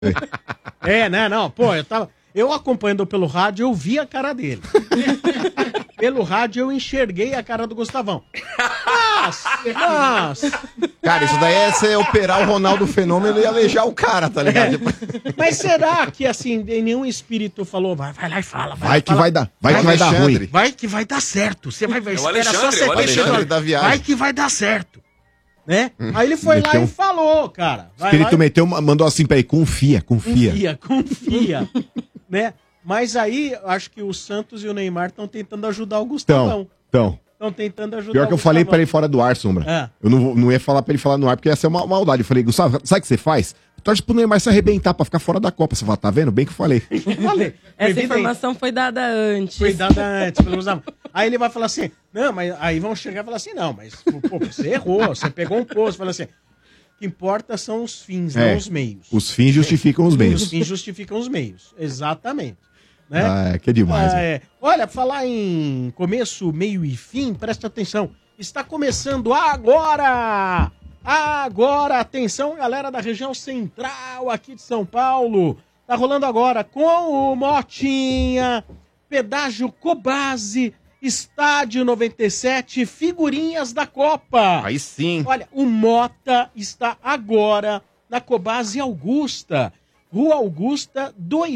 Não, pô, eu acompanhando pelo rádio, eu vi a cara dele. Pelo rádio, eu enxerguei a cara do Gustavão. Nossa! Cara, isso daí é você operar o Ronaldo Fenômeno e alejar o cara, tá ligado? Mas será que, assim, nenhum espírito falou, vai lá e fala. Vai que vai dar ruim. Vai que vai dar certo. Você vai ver, espera só o Alexandre da viagem. Vai que vai dar certo. Né? Aí ele foi lá e falou, cara. O espírito mandou assim pra ele, confia. Confia. Né? Mas aí, acho que o Santos e o Neymar estão tentando ajudar o Gustavão. Então. Estão tentando ajudar. Pior que eu falei pra ele fora do ar, Sombra. Eu não ia falar pra ele falar no ar, porque ia ser uma maldade. Eu falei, Gustavo, sabe o que você faz? Torce pro Neymar se arrebentar pra ficar fora da Copa. Você fala, tá vendo? Bem que eu falei. Essa informação foi dada antes. Pelo Gustavo. Aí ele vai falar assim, não, mas aí vão chegar e falar assim, não, mas pô, você errou, você pegou um posto. Fala assim, o que importa são os fins, não os meios. Os fins justificam os meios. Os fins justificam os meios, exatamente. Né? Que é demais. Olha, falar em começo, meio e fim, presta atenção. Está começando agora! Agora, atenção, galera da região central aqui de São Paulo. Tá rolando agora com o Motinha, pedágio Cobase, Estádio 97, figurinhas da Copa. Aí sim. Olha, o Mota está agora na Cobase Augusta. Rua Augusta,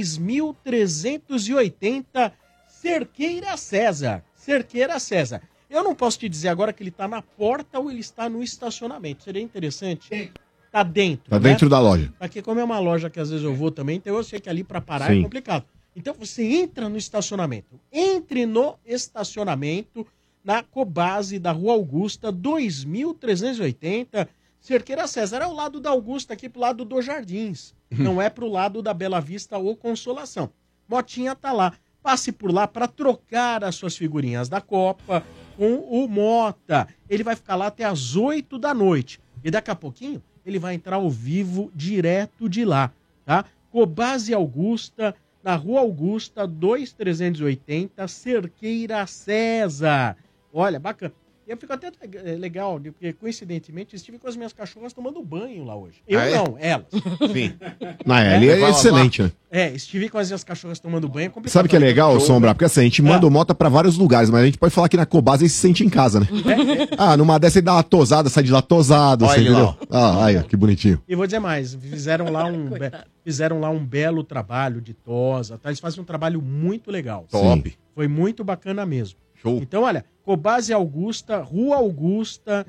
2380, Cerqueira César. Eu não posso te dizer agora que ele está na porta ou ele está no estacionamento. Seria interessante. Tá dentro. Tá dentro da loja. Aqui, como é uma loja que às vezes eu vou também, então eu sei que ali para parar é complicado. Então você entra no estacionamento. Entre no estacionamento na Cobase da Rua Augusta, 2380, Cerqueira César. É ao lado da Augusta, aqui pro lado dos Jardins. Não é pro lado da Bela Vista ou Consolação. Motinha tá lá. Passe por lá para trocar as suas figurinhas da Copa com o Mota. Ele vai ficar lá até as 8 da noite. E daqui a pouquinho ele vai entrar ao vivo direto de lá, tá? Cobase Augusta, na Rua Augusta, 2380, Cerqueira César. Olha, bacana. E eu fico até legal, porque coincidentemente estive com as minhas cachorras tomando banho lá hoje. Eu não, elas. Sim. Ele é excelente, né? Estive com as minhas cachorras tomando banho. É complicado. Sabe o que é legal, Sombra? Porque assim, a gente manda o Mota pra vários lugares, mas a gente pode falar que na Cobase ele se sente em casa, né? Numa dessa ele dá uma tosada, sai de lá tosado, você entendeu? Aí, que bonitinho. E vou dizer mais, fizeram lá um belo trabalho de tosa, tá? Eles fazem um trabalho muito legal. Top. Foi muito bacana mesmo. Show. Então, olha, Cobase Augusta, Rua Augusta,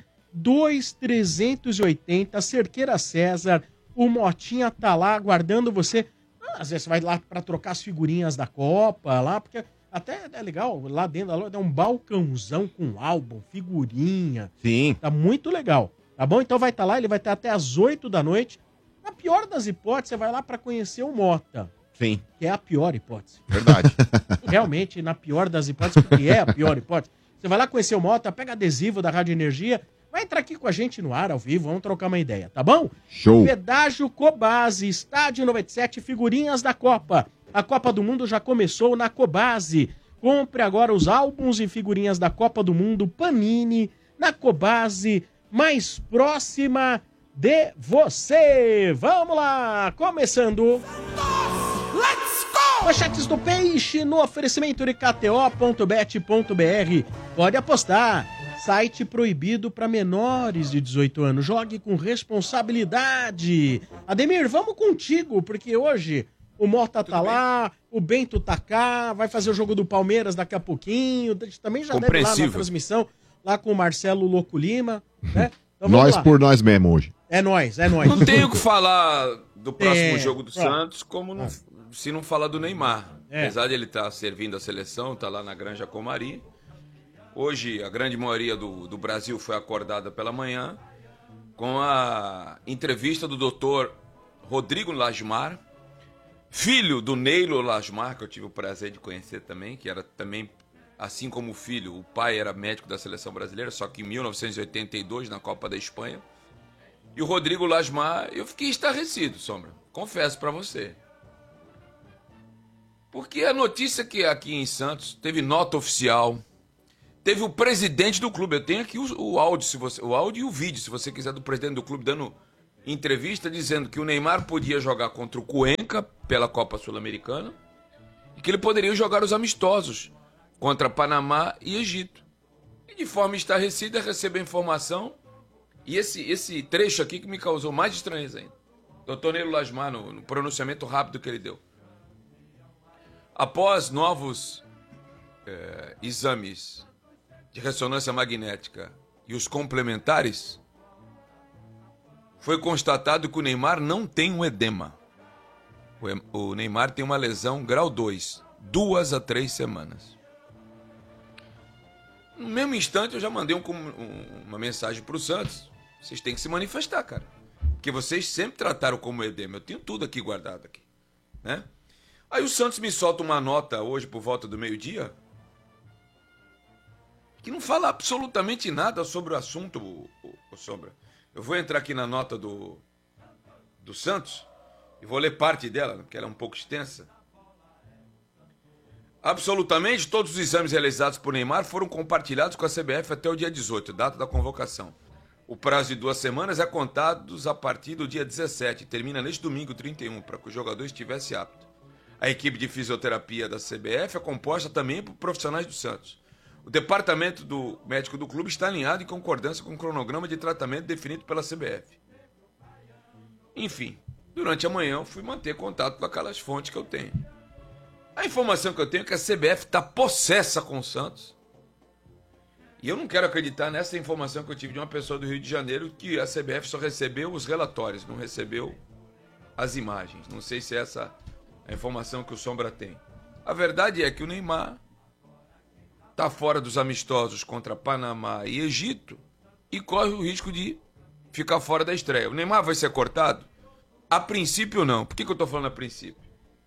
2380, Cerqueira César. O Motinha tá lá aguardando você. Às vezes você vai lá para trocar as figurinhas da Copa, lá, porque até é legal, lá dentro da loja tem um balcãozão com álbum, figurinha. Sim. Tá muito legal, tá bom? Então vai estar lá, ele vai estar até as 8 da noite. Na pior das hipóteses, você vai lá para conhecer o Mota. Sim. Que é a pior hipótese. Verdade. Realmente, na pior das hipóteses, porque é a pior hipótese. Você vai lá conhecer o Mota, pega adesivo da Rádio Energia, vai entrar aqui com a gente no ar, ao vivo, vamos trocar uma ideia, tá bom? Show. Pedágio Cobase, Estádio 97, figurinhas da Copa. A Copa do Mundo já começou na Cobase. Compre agora os álbuns e figurinhas da Copa do Mundo Panini na Cobase, mais próxima de você. Vamos lá, começando... Let's go! Manchetes do Peixe no oferecimento de KTO.bet.br. Pode apostar. Site proibido para menores de 18 anos. Jogue com responsabilidade. Ademir, vamos contigo, porque hoje o Mota tá lá, o Bento tá cá, vai fazer o jogo do Palmeiras daqui a pouquinho. Também já deve ir lá na transmissão, lá com o Marcelo Louco Lima, né? Então, nós por nós mesmo hoje. É nós. Não tenho o que falar do próximo jogo do Santos, como se não falar do Neymar. Apesar de ele estar servindo a seleção, tá lá na Granja Comari. Hoje, a grande maioria do Brasil foi acordada pela manhã com a entrevista do doutor Rodrigo Lajmar, filho do Neilo Lajmar, que eu tive o prazer de conhecer também, que era também, assim como o filho, o pai era médico da seleção brasileira, só que em 1982, na Copa da Espanha. E o Rodrigo Lajmar, eu fiquei estarrecido, Sombra, confesso pra você. Porque a notícia que aqui em Santos teve nota oficial, teve o presidente do clube, eu tenho aqui o áudio, o áudio e o vídeo, se você quiser, do presidente do clube dando entrevista dizendo que o Neymar podia jogar contra o Cuenca pela Copa Sul-Americana e que ele poderia jogar os amistosos contra Panamá e Egito. E de forma estarrecida recebe a informação, e esse trecho aqui que me causou mais estranheza ainda. Dr. Neilo Lasmar, no pronunciamento rápido que ele deu. Após novos exames de ressonância magnética e os complementares, foi constatado que o Neymar não tem um edema. O Neymar tem uma lesão grau 2, 2 a 3 semanas. No mesmo instante, eu já mandei uma mensagem para o Santos. Vocês têm que se manifestar, cara. Porque vocês sempre trataram como edema. Eu tenho tudo aqui guardado aqui, né? Aí o Santos me solta uma nota hoje por volta do meio-dia que não fala absolutamente nada sobre o assunto, o Sombra. Eu vou entrar aqui na nota do Santos e vou ler parte dela, porque ela é um pouco extensa. Absolutamente todos os exames realizados por Neymar foram compartilhados com a CBF até o dia 18, data da convocação. O prazo de 2 semanas é contado a partir do dia 17, termina neste domingo 31, para que o jogador estivesse apto. A equipe de fisioterapia da CBF é composta também por profissionais do Santos. O departamento médico do clube está alinhado em concordância com o cronograma de tratamento definido pela CBF. Enfim, durante a manhã eu fui manter contato com aquelas fontes que eu tenho. A informação que eu tenho é que a CBF está possessa com o Santos. E eu não quero acreditar nessa informação que eu tive de uma pessoa do Rio de Janeiro, que a CBF só recebeu os relatórios, não recebeu as imagens. Não sei se essa é a informação que o Sombra tem. A verdade é que o Neymar está fora dos amistosos contra Panamá e Egito e corre o risco de ficar fora da estreia. O Neymar vai ser cortado? A princípio não. Por que eu estou falando a princípio?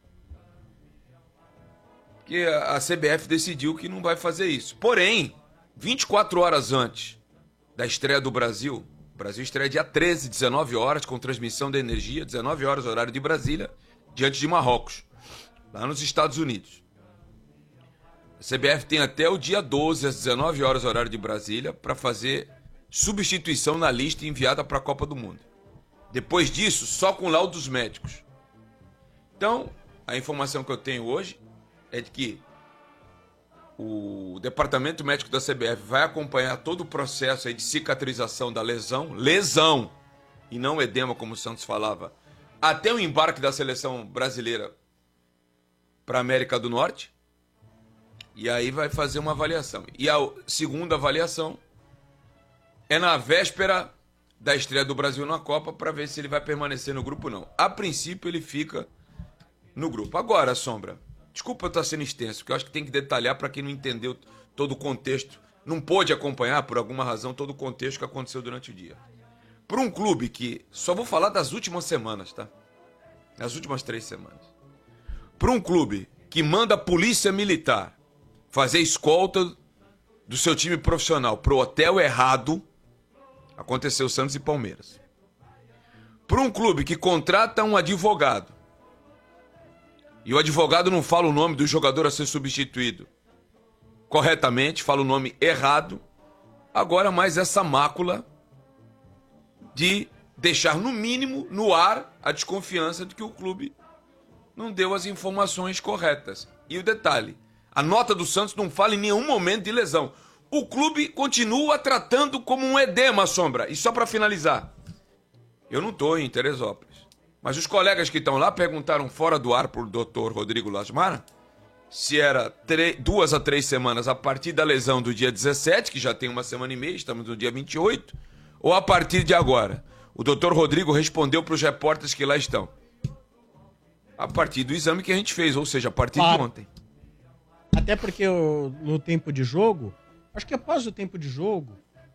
Porque a CBF decidiu que não vai fazer isso. Porém, 24 horas antes da estreia do Brasil, o Brasil estreia dia 13, 19 horas, com transmissão da energia, 19 horas, horário de Brasília, diante de Marrocos, lá nos Estados Unidos. A CBF tem até o dia 12, às 19 horas, horário de Brasília, para fazer substituição na lista enviada para a Copa do Mundo. Depois disso, só com laudos médicos. Então, a informação que eu tenho hoje é de que o departamento médico da CBF vai acompanhar todo o processo aí de cicatrização da lesão, e não edema, como o Santos falava, até o embarque da seleção brasileira para a América do Norte. E aí vai fazer uma avaliação. E a segunda avaliação é na véspera da estreia do Brasil na Copa, para ver se ele vai permanecer no grupo ou não. A princípio ele fica no grupo. Agora, Sombra, desculpa eu estar sendo extenso, porque eu acho que tem que detalhar para quem não entendeu todo o contexto, não pôde acompanhar por alguma razão todo o contexto que aconteceu durante o dia. Para um clube que, só vou falar das últimas semanas, tá? Das últimas 3 semanas. Para um clube que manda a polícia militar fazer escolta do seu time profissional para o hotel errado, aconteceu Santos e Palmeiras. Para um clube que contrata um advogado, e o advogado não fala o nome do jogador a ser substituído corretamente, fala o nome errado, agora mais essa mácula de deixar no mínimo no ar a desconfiança de que o clube não deu as informações corretas. E o detalhe, a nota do Santos não fala em nenhum momento de lesão. O clube continua tratando como um edema, Sombra. E só para finalizar, eu não estou em Teresópolis, mas os colegas que estão lá perguntaram fora do ar para o Dr. Rodrigo Lasmar se era 2 a 3 semanas a partir da lesão do dia 17, que já tem 1 semana e meia, estamos no dia 28, ou a partir de agora. O Dr. Rodrigo respondeu para os repórteres que lá estão: a partir do exame que a gente fez, ou seja, a partir de ontem. Até porque no tempo de jogo, acho que após o tempo de jogo,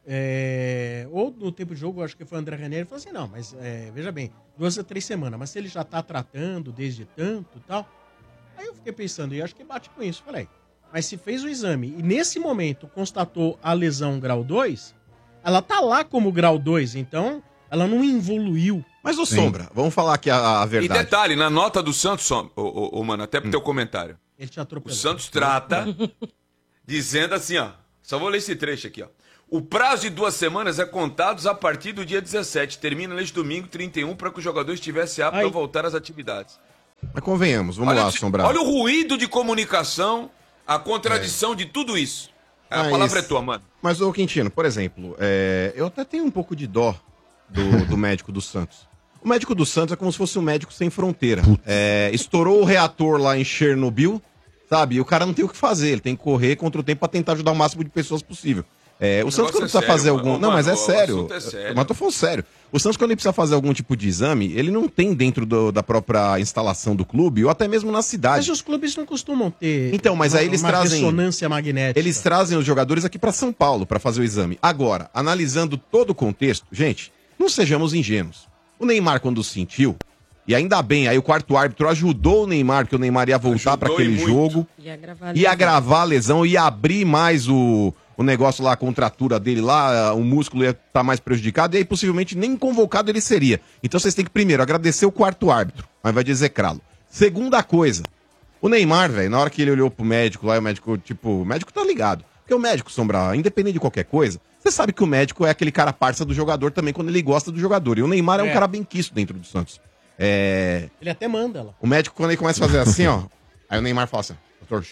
ou no tempo de jogo, acho que foi o André René, ele falou assim, não, mas veja bem, 2 a 3 semanas, mas se ele já tá tratando desde tanto e tal, aí eu fiquei pensando, e acho que bate com isso, falei, mas se fez o exame e nesse momento constatou a lesão grau 2, ela tá lá como grau 2, então ela não evoluiu. Mas o Sombra, vamos falar aqui a verdade. E detalhe, na nota do Santos, mano, até pro teu comentário, ele te atropelou. O Santos trata dizendo assim, ó, só vou ler esse trecho aqui, ó. O prazo de 2 semanas é contado a partir do dia 17. Termina neste domingo, 31, para que o jogador estivesse apto a voltar às atividades. Mas convenhamos, vamos lá, Sombra. Olha o ruído de comunicação, a contradição de tudo isso. A palavra é tua, mano. Mas, ô Quintino, por exemplo, eu até tenho um pouco de dó do médico do Santos. O médico do Santos é como se fosse um médico sem fronteira. Estourou o reator lá em Chernobyl, sabe? E o cara não tem o que fazer, ele tem que correr contra o tempo para tentar ajudar o máximo de pessoas possível. O Santos quando precisa fazer algum... Não, mas é sério. Mas tô falando sério. O Santos quando ele precisa fazer algum tipo de exame, ele não tem dentro da própria instalação do clube, ou até mesmo na cidade. Mas os clubes não costumam ter então, mas aí eles trazem ressonância magnética. Eles trazem os jogadores aqui para São Paulo para fazer o exame. Agora, analisando todo o contexto, gente, não sejamos ingênuos. O Neymar quando sentiu, e ainda bem, aí o quarto árbitro ajudou o Neymar, porque o Neymar ia voltar para aquele jogo, ia agravar a lesão, ia abrir mais o negócio lá, a contratura dele lá, o músculo ia estar mais prejudicado, e aí possivelmente nem convocado ele seria. Então vocês têm que primeiro agradecer o quarto árbitro, mas vai execrá-lo. Segunda coisa, o Neymar, velho, na hora que ele olhou pro médico lá, o médico tá ligado. Porque o médico, Sombra, independente de qualquer coisa, você sabe que o médico é aquele cara parça do jogador também quando ele gosta do jogador. E o Neymar é um cara bem quisto dentro do Santos. Ele até manda lá. O médico, quando ele começa a fazer assim, ó, aí o Neymar fala assim, doutor,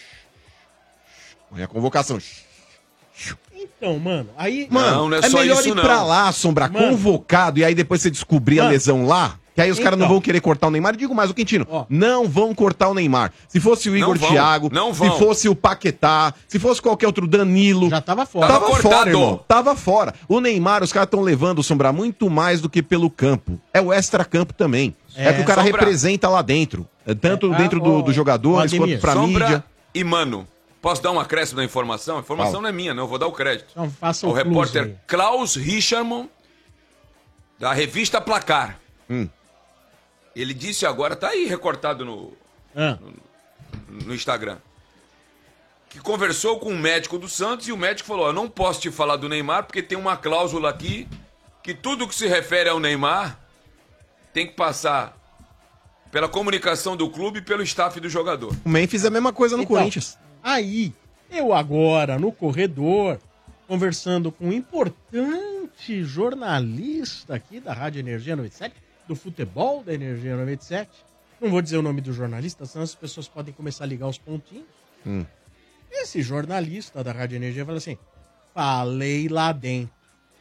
a convocação. Então, mano, aí... Mano, não é só melhor isso, ir pra lá, Sombra, convocado, e aí depois você descobrir a lesão lá, que aí os caras não vão querer cortar o Neymar. Eu digo mais, o Quintino, não vão cortar o Neymar. Se fosse o Igor Thiago, se fosse o Paquetá, se fosse qualquer outro Danilo... Já tava fora. Tava fora, irmão. Tava fora. O Neymar, os caras estão levando o Sombra muito mais do que pelo campo. É o extra-campo também. É que o cara representa lá dentro. Tanto dentro dos jogadores, quanto pra mídia. E, mano... Posso dar um acréscimo da informação? A informação não é minha, não. Eu vou dar o crédito. Então, faça o repórter Klaus Richarmon, da revista Placar. Ele disse agora, tá aí recortado no Instagram, que conversou com um médico do Santos e o médico falou, eu não posso te falar do Neymar porque tem uma cláusula aqui que tudo que se refere ao Neymar tem que passar pela comunicação do clube e pelo staff do jogador. O Memphis é a mesma coisa no Corinthians. Aí, eu agora, no corredor, conversando com um importante jornalista aqui da Rádio Energia 97, do futebol da Energia 97, não vou dizer o nome do jornalista, senão as pessoas podem começar a ligar os pontinhos. Esse jornalista da Rádio Energia fala assim, falei lá dentro.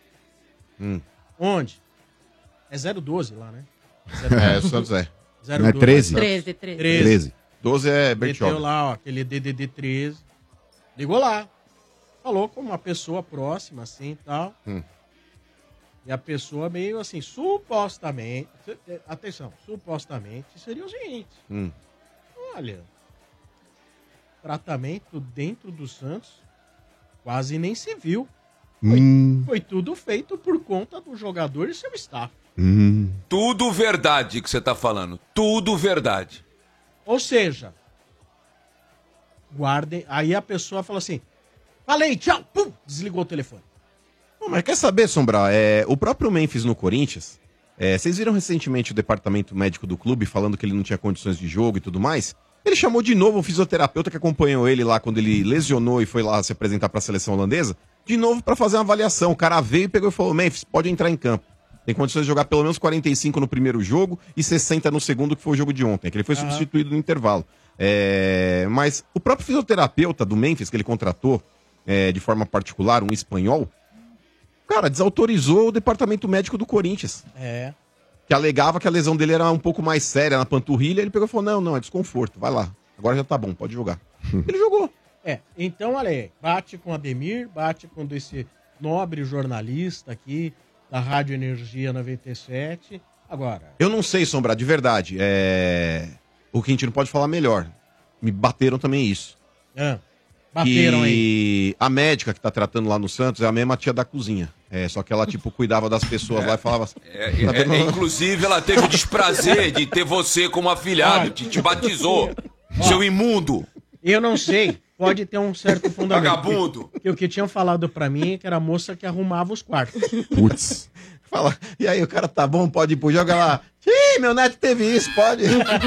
Onde? É 012 lá, né? O Santos é. 012. Não é 13? 13. 12 é Bertioga. Meteu lá, ó, aquele DDD 13. Ligou lá. Falou com uma pessoa próxima, assim, e tal. E a pessoa meio assim, supostamente... Atenção, supostamente seria o seguinte. Olha, tratamento dentro do Santos quase nem se viu. Foi tudo feito por conta do jogador e seu staff. Tudo verdade que você tá falando. Tudo verdade. Ou seja, guardem. Aí a pessoa fala assim: falei, tchau, pum, desligou o telefone. Mas quer saber, Sombra? O próprio Memphis no Corinthians, vocês viram recentemente o departamento médico do clube falando que ele não tinha condições de jogo e tudo mais? Ele chamou de novo o fisioterapeuta que acompanhou ele lá quando ele lesionou e foi lá se apresentar para a seleção holandesa, de novo para fazer uma avaliação. O cara veio e pegou e falou: Memphis, pode entrar em campo. Tem condições de jogar pelo menos 45 no primeiro jogo e 60 no segundo, que foi o jogo de ontem, que ele foi substituído no intervalo. Mas o próprio fisioterapeuta do Memphis, que ele contratou de forma particular, um espanhol, cara, desautorizou o departamento médico do Corinthians. Que alegava que a lesão dele era um pouco mais séria na panturrilha. Ele pegou e falou, não, é desconforto, vai lá. Agora já tá bom, pode jogar. Ele jogou. Então, olha aí, bate com o Ademir, bate com esse nobre jornalista aqui, da Rádio Energia 97. Agora... Eu não sei, Sombra, de verdade. O Quintino pode falar melhor. Me bateram também isso. Bateram aí. A médica que tá tratando lá no Santos é a mesma tia da cozinha. Só que ela, cuidava das pessoas lá e falava... Inclusive, ela teve o desprazer de ter você como afilhado. Te batizou. Seu imundo. Eu não sei. Pode ter um certo fundamento. Vagabundo. Porque o que tinham falado pra mim é que era a moça que arrumava os quartos. Putz. Fala, e aí, o cara tá bom, pode ir pro jogo lá. Ih, meu neto teve isso, pode.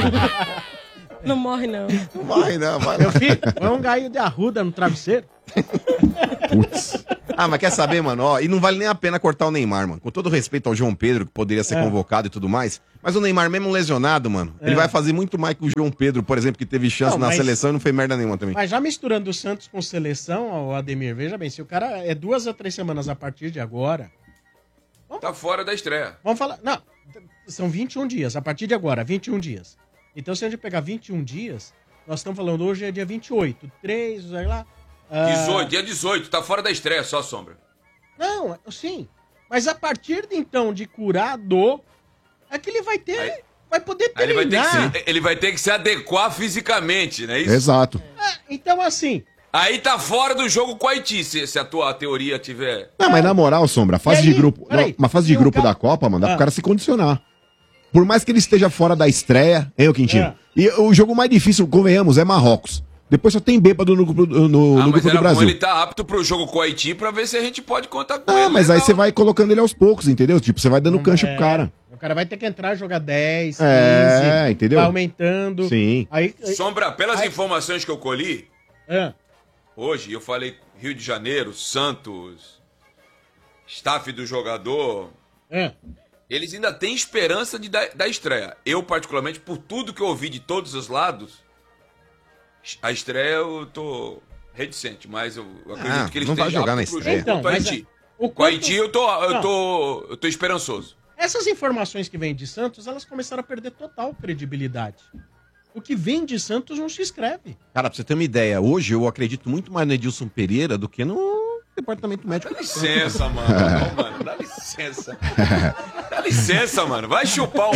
Não morre, não. Não morre, não, vai lá. Meu filho, põe um gaio de arruda no travesseiro. Putz. Ah, mas quer saber, mano? Ó, e não vale nem a pena cortar o Neymar, mano. Com todo respeito ao João Pedro, que poderia ser convocado e tudo mais. Mas o Neymar, mesmo lesionado, mano, ele vai fazer muito mais que o João Pedro, por exemplo, que teve chance na seleção e não fez merda nenhuma também. Mas já misturando o Santos com seleção, o Ademir, veja bem, se o cara é 2 a 3 semanas a partir de agora... Tá fora da estreia. Vamos falar... Não, são 21 dias, a partir de agora, 21 dias. Então, se a gente pegar 21 dias, nós estamos falando hoje é dia 28, 3, sei lá... 18, dia 18, tá fora da estreia, só Sombra. Não, sim. Mas a partir de então de curado, é que ele vai ter. Vai poder treinar. Ele vai ter que se adequar fisicamente, não é isso? Exato. Então, assim. Aí tá fora do jogo com o Haiti, se a tua teoria tiver. Não, mas na moral, Sombra, fase de grupo. Uma fase de grupo da Copa, mano, dá pro cara se condicionar. Por mais que ele esteja fora da estreia, hein, ô Quintino? E o jogo mais difícil, convenhamos, é Marrocos. Depois só tem bêbado no grupo do Brasil. Ele tá apto pro jogo com o Haiti pra ver se a gente pode contar com ele. Ah, mas aí você vai colocando ele aos poucos, entendeu? Tipo, você vai dando cancha pro cara. O cara vai ter que entrar, jogar 10, 15, entendeu? vai aumentando. Sim. Aí, Sombra, pelas informações que eu colhi, hoje eu falei Rio de Janeiro, Santos, staff do jogador, eles ainda têm esperança da estreia. Eu, particularmente, por tudo que eu ouvi de todos os lados, a estreia eu tô reticente, mas eu acredito que eles não vai jogar na estreia. Então, com o Haiti eu tô esperançoso. Essas informações que vêm de Santos, elas começaram a perder total credibilidade. O que vem de Santos não se escreve. Cara, pra você ter uma ideia, hoje eu acredito muito mais no Edilson Pereira do que no departamento médico. Dá licença, mano. Não, mano. Dá licença. Dá licença, mano. Vai chupar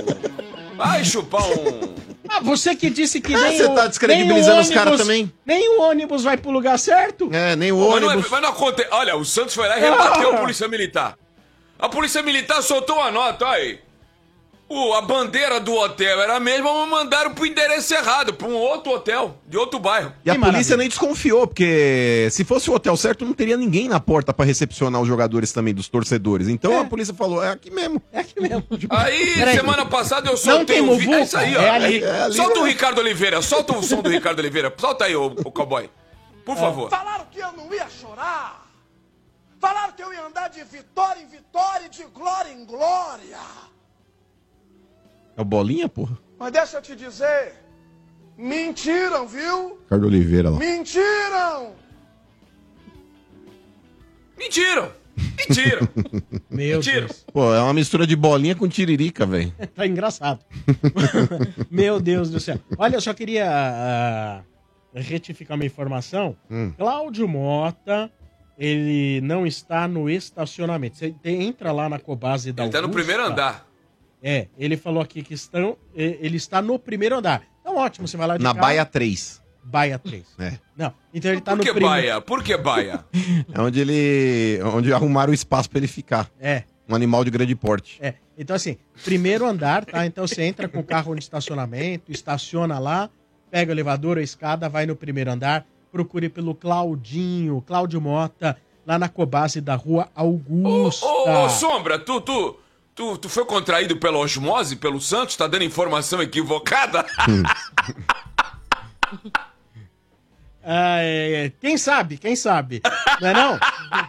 um... Ah, você que disse que nem você tá descredibilizando os caras também. Nem o ônibus vai pro lugar certo? Nem o ônibus. Mas não acontece. Olha, o Santos foi lá e rebateu a Polícia Militar. A Polícia Militar soltou uma nota, olha aí. A bandeira do hotel era a mesma, mas mandaram pro endereço errado, pra um outro hotel, de outro bairro. E a polícia nem desconfiou, porque se fosse o hotel certo, não teria ninguém na porta pra recepcionar os jogadores também, dos torcedores. Então a polícia falou, é aqui mesmo. É aqui mesmo. Aí, semana passada eu soltei um vídeo. É isso aí, ó. Ali. Solta o Ricardo Oliveira, solta o som do Ricardo Oliveira. Solta aí, o cowboy. Por favor. Falaram que eu não ia chorar. Falaram que eu ia andar de vitória em vitória e de glória em glória. É o Bolinha, porra? Mas deixa eu te dizer, mentiram, viu? Ricardo Oliveira lá. Mentiram! Meu Deus. Pô, é uma mistura de Bolinha com tiririca, velho. Tá engraçado. Meu Deus do céu. Olha, eu só queria retificar uma informação. Cláudio Mota, ele não está no estacionamento. Você entra lá na Cobase da Ele tá no primeiro andar. Ele falou aqui que ele está no primeiro andar. Então, ótimo, você vai lá de Na carro. Baia 3. Baia 3. Não, então ele tá Por que Baia? Por que Baia? É onde arrumaram o espaço pra ele ficar. Um animal de grande porte. Então, assim, primeiro andar, tá? Então você entra com o carro no estacionamento, estaciona lá, pega o elevador, a escada, vai no primeiro andar, procure pelo Cláudio Mota, lá na Cobase da Rua Augusta. Ô, Sombra, tu foi contraído pela osmose, pelo Santos? Tá dando informação equivocada? Quem sabe? Não é não?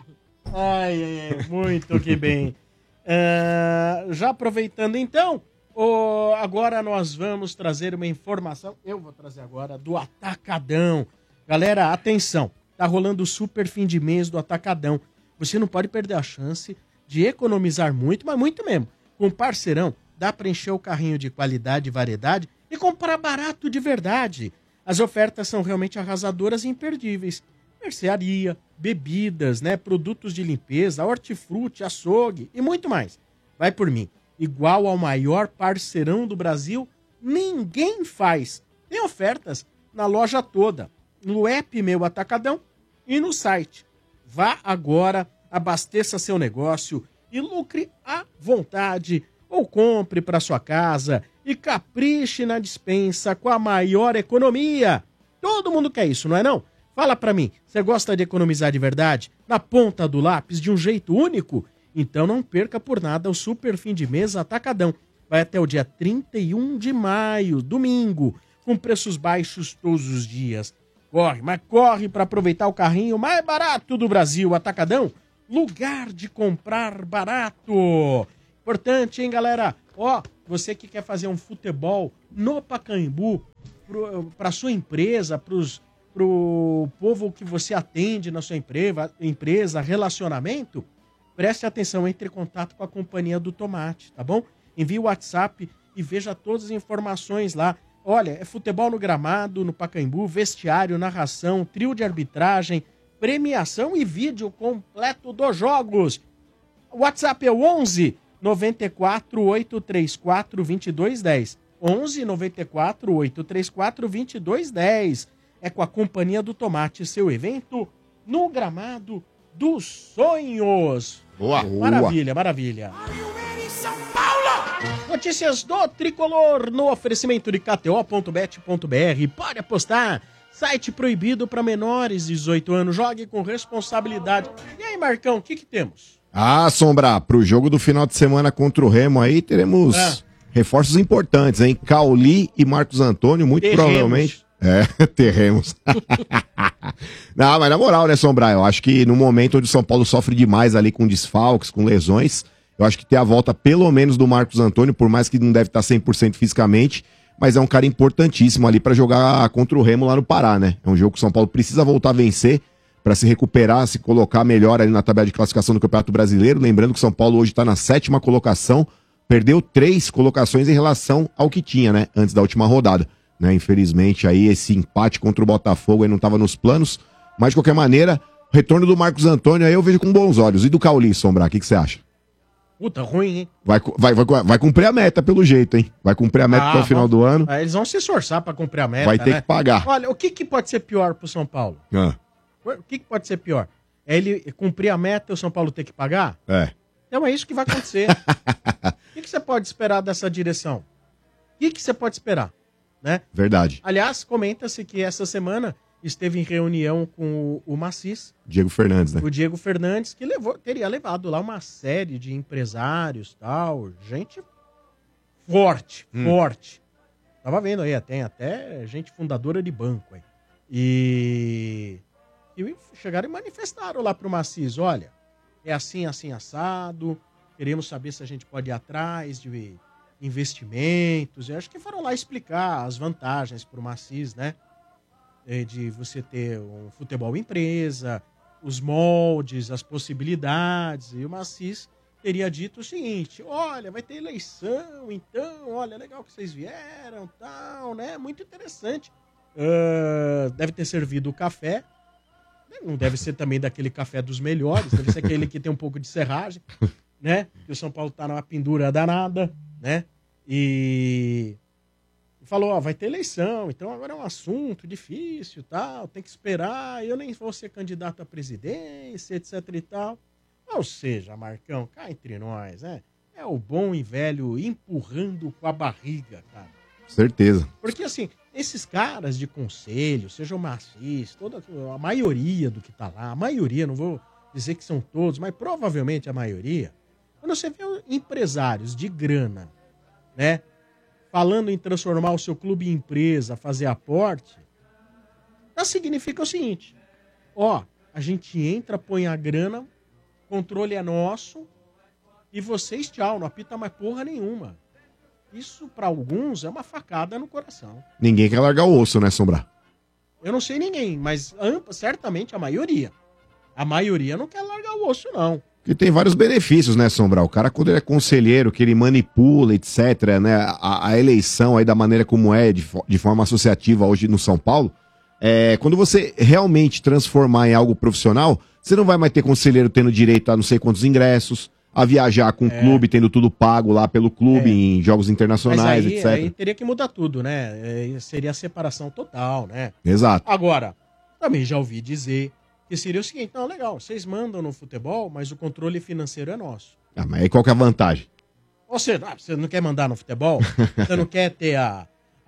Muito que bem. Já aproveitando então, agora nós vamos trazer uma informação, eu vou trazer agora, do Atacadão. Galera, atenção, tá rolando o super fim de mês do Atacadão. Você não pode perder a chance de economizar muito, mas muito mesmo. Com Parceirão, dá para encher o carrinho de qualidade e variedade e comprar barato de verdade. As ofertas são realmente arrasadoras e imperdíveis. Mercearia, bebidas, produtos de limpeza, hortifruti, açougue e muito mais. Vai por mim. Igual ao maior Parceirão do Brasil, ninguém faz. Tem ofertas na loja toda, no app Meu Atacadão e no site. Vá agora, abasteça seu negócio e lucre à vontade. Ou compre para sua casa e capriche na despensa com a maior economia. Todo mundo quer isso, não é não? Fala pra mim, você gosta de economizar de verdade? Na ponta do lápis, de um jeito único? Então não perca por nada o super fim de mês Atacadão. Vai até o dia 31 de maio, domingo, com preços baixos todos os dias. Corre, mas corre para aproveitar o carrinho mais barato do Brasil. Atacadão, lugar de comprar barato. Importante, hein, galera? Ó, você que quer fazer um futebol no Pacaembu, para sua empresa, pro povo que você atende na sua empresa, relacionamento, preste atenção, entre em contato com a Companhia do Tomate, tá bom? Envie o WhatsApp e veja todas as informações lá. Olha, é futebol no gramado, no Pacaembu, vestiário, narração, trio de arbitragem, premiação e vídeo completo dos jogos. O WhatsApp é o 11 94 834 2210. 11 94 834 2210. É com a Companhia do Tomate, seu evento no gramado dos sonhos. Boa. Maravilha, maravilha. Notícias do Tricolor no oferecimento de KTO.bet.br. Pode apostar. Site proibido para menores de 18 anos. Jogue com responsabilidade. E aí, Marcão, o que temos? Ah, Sombra, pro jogo do final de semana contra o Remo aí, teremos reforços importantes, hein? Cauli e Marcos Antônio, muito provavelmente. Terremos. Não, mas na moral, né, Sombra? Eu acho que no momento onde o São Paulo sofre demais ali com desfalques, com lesões, eu acho que ter a volta pelo menos do Marcos Antônio, por mais que não deve estar 100% fisicamente, mas é um cara importantíssimo ali pra jogar contra o Remo lá no Pará, né? É um jogo que o São Paulo precisa voltar a vencer pra se recuperar, se colocar melhor ali na tabela de classificação do Campeonato Brasileiro. Lembrando que o São Paulo hoje tá na 7ª colocação, perdeu 3 colocações em relação ao que tinha, né? Antes da última rodada. Né? Infelizmente aí esse empate contra o Botafogo aí não estava nos planos, mas de qualquer maneira, o retorno do Marcos Antônio aí eu vejo com bons olhos. E do Cauli, Sombra, o que você acha? Puta, ruim, hein? Vai cumprir a meta pelo jeito, hein? Vai cumprir a meta até o final do ano. Eles vão se esforçar pra cumprir a meta, vai ter que pagar. Olha, o que pode ser pior pro São Paulo? O que pode ser pior? É ele cumprir a meta e o São Paulo ter que pagar? Então é isso que vai acontecer. O que você pode esperar dessa direção? O que você pode esperar? Né? Verdade. Aliás, comenta-se que essa semana esteve em reunião com o Macis. Diego Fernandes, né? O Diego Fernandes, que teria levado lá uma série de empresários, tal, gente forte. Tava vendo aí, tem até gente fundadora de banco aí. E chegaram e manifestaram lá pro Macis, olha, é assim, assim, assado, queremos saber se a gente pode ir atrás de investimentos. Eu acho que foram lá explicar as vantagens pro Macis, né? De você ter um futebol empresa, os moldes, as possibilidades. E o Macis teria dito o seguinte, olha, vai ter eleição, então, olha, legal que vocês vieram, tal, né? Muito interessante. Deve ter servido o café. Não deve ser também daquele café dos melhores, deve ser aquele que tem um pouco de serragem, né? Que o São Paulo tá numa pendura danada, né? E falou, ó, vai ter eleição, então agora é um assunto difícil, tal, tem que esperar, eu nem vou ser candidato à presidência, etc e tal. Ou seja, Marcão, cá entre nós, né? É o bom e velho empurrando com a barriga, cara. Certeza. Porque assim, esses caras de conselho, seja o Macis, a maioria do que tá lá, a maioria, não vou dizer que são todos, mas provavelmente a maioria, quando você vê empresários de grana, né, falando em transformar o seu clube em empresa, fazer aporte, significa o seguinte, ó, a gente entra, põe a grana, controle é nosso, e vocês tchau, não apita mais porra nenhuma. Isso, pra alguns, é uma facada no coração. Ninguém quer largar o osso, né, Sombra? Eu não sei ninguém, mas certamente a maioria. A maioria não quer largar o osso, não. Porque tem vários benefícios, né, Sombra? O cara, quando ele é conselheiro, que ele manipula, etc., né, a eleição aí da maneira como é, de forma associativa hoje no São Paulo, quando você realmente transformar em algo profissional, você não vai mais ter conselheiro tendo direito a não sei quantos ingressos, a viajar com o clube, tendo tudo pago lá pelo clube, em jogos internacionais, etc. Aí teria que mudar tudo, né? Seria a separação total, né? Exato. Agora, também já ouvi dizer que seria o seguinte, não, legal, vocês mandam no futebol, mas o controle financeiro é nosso. Ah, mas aí qual que é a vantagem? Ou seja, você não quer mandar no futebol? Você não quer ter a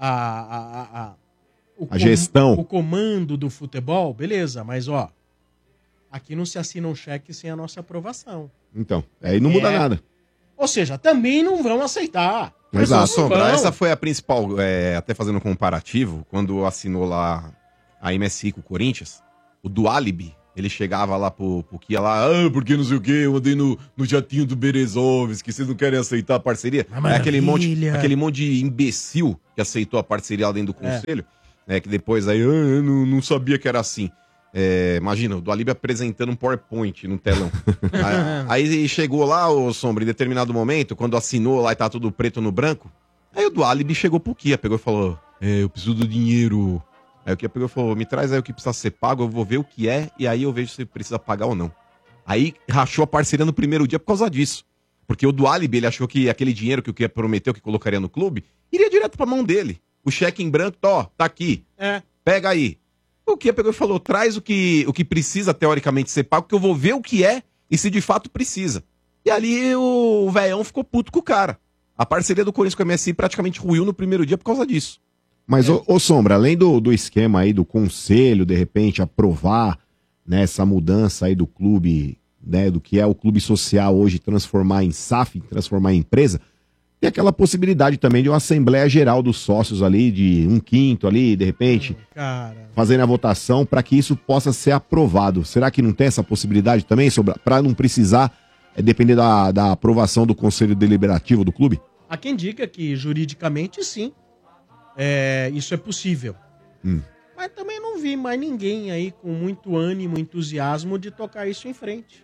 gestão? O comando do futebol? Beleza, mas ó, aqui não se assina um cheque sem a nossa aprovação. Então, aí não muda nada. Ou seja, também não vão aceitar. Exato. Sombra, essa foi a principal, até fazendo um comparativo, quando assinou lá a MSI com o Corinthians, o Dualib, ele chegava lá pro Kia lá, porque não sei o quê, eu andei no jatinho do Berezovski, vocês não querem aceitar a parceria? Aquele monte de imbecil que aceitou a parceria lá dentro do conselho, né, que depois aí, eu não sabia que era assim. Imagina, o Dualib apresentando um PowerPoint no telão. aí chegou lá, o Sombra, em determinado momento, quando assinou lá e tá tudo preto no branco, aí o Dualib chegou pro Kia, pegou e falou, eu preciso do dinheiro. Aí o Kia pegou e falou, me traz aí o que precisa ser pago, eu vou ver o que é, e aí eu vejo se precisa pagar ou não. Aí rachou a parceria no primeiro dia por causa disso. Porque o Dualib, ele achou que aquele dinheiro que o Kia prometeu que colocaria no clube, iria direto pra mão dele. O cheque em branco, tá aqui. Pega aí. O Kia pegou e falou, traz o que precisa teoricamente ser pago, que eu vou ver o que é e se de fato precisa. E ali o velhão ficou puto com o cara. A parceria do Corinthians com a MSI praticamente ruiu no primeiro dia por causa disso. Mas, ô Sombra, além do esquema aí do conselho, de repente, aprovar, né, essa mudança aí do clube, né, do que é o clube social hoje, transformar em SAF, transformar em empresa, tem aquela possibilidade também de uma assembleia geral dos sócios ali, de 1/5 ali, de repente, fazendo a votação para que isso possa ser aprovado. Será que não tem essa possibilidade também, Sombra, para não precisar depender da aprovação do conselho deliberativo do clube? Há quem diga que juridicamente sim. Isso é possível. Mas também não vi mais ninguém aí com muito ânimo, entusiasmo de tocar isso em frente.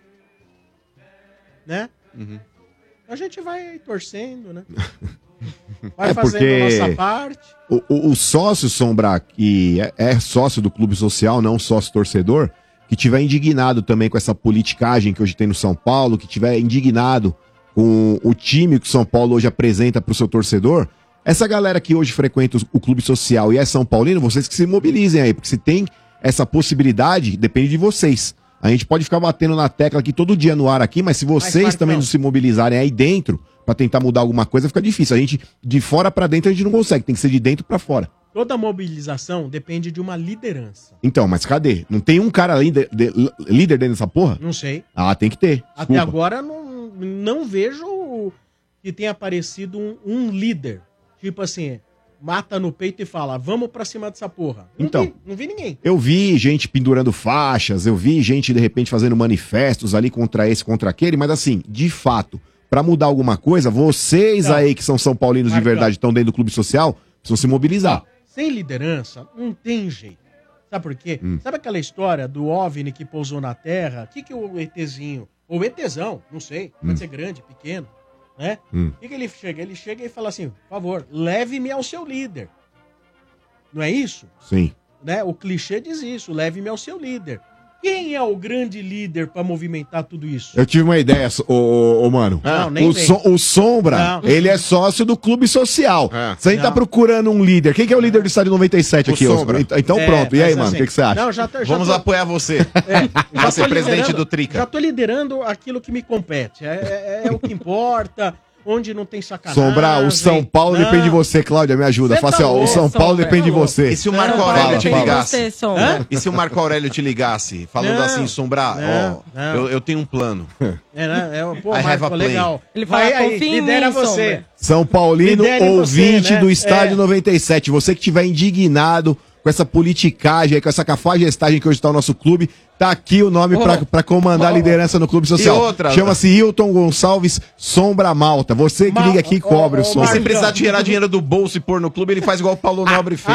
Né? A gente vai torcendo, né? Vai fazendo a nossa parte. O sócio, Sombra, que é sócio do clube social, não sócio torcedor, que tiver indignado também com essa politicagem que hoje tem no São Paulo, que tiver indignado com o time que o São Paulo hoje apresenta para o seu torcedor, essa galera que hoje frequenta o clube social e é São Paulino, vocês que se mobilizem aí, porque se tem essa possibilidade, depende de vocês. A gente pode ficar batendo na tecla aqui todo dia no ar aqui, mas se vocês também não se mobilizarem aí dentro pra tentar mudar alguma coisa, fica difícil. A gente, de fora pra dentro, a gente não consegue, tem que ser de dentro pra fora. Toda mobilização depende de uma liderança. Então, mas cadê? Não tem um cara líder dentro dessa porra? Não sei. Tem que ter. Desculpa. Até agora não vejo que tenha aparecido um líder. Tipo assim, mata no peito e fala, vamos pra cima dessa porra. Não vi ninguém. Eu vi gente pendurando faixas, eu vi gente, de repente, fazendo manifestos ali contra esse, contra aquele, mas assim, de fato, pra mudar alguma coisa, vocês aí que são São Paulinos de verdade, estão dentro do clube social, precisam se mobilizar. Sem liderança, não tem jeito. Sabe por quê? Sabe aquela história do OVNI que pousou na Terra? O que o ETzinho, ou ETzão, não sei, pode ser grande, pequeno, né? O que ele chega? Ele chega e fala assim, por favor, leve-me ao seu líder. Não é isso? Sim. Né? O clichê diz isso, leve-me ao seu líder. Quem é o grande líder pra movimentar tudo isso? Eu tive uma ideia, mano. O Sombra, ele é sócio do clube social. Se a gente tá procurando um líder, quem que é o líder do estádio 97 aqui? Sombra. Então pronto, e aí, mano, o que você acha? Não, Vamos apoiar você. Vai ser presidente do Trica. Já tô liderando aquilo que me compete. É o que importa. Onde não tem sacanagem. Sombra, o São Paulo depende de você, Cláudia, me ajuda. Fala assim, o São Paulo depende de você. E se o Marco Aurélio te ligasse? E se o Marco Aurélio te ligasse, falando assim, Sombra, eu tenho um plano. Marco, legal. Ele vai aí, lidera você. São Paulino, ouvinte do Estádio 97. Você que estiver indignado com essa politicagem, com essa cafajestagem que hoje está o nosso clube, tá aqui o nome pra comandar a liderança no clube social. Chama-se Hilton Gonçalves Sombra Malta. Você que liga aqui e cobre o som. E se precisar tirar dinheiro do bolso e pôr no clube, ele faz igual o Paulo Nobre fez.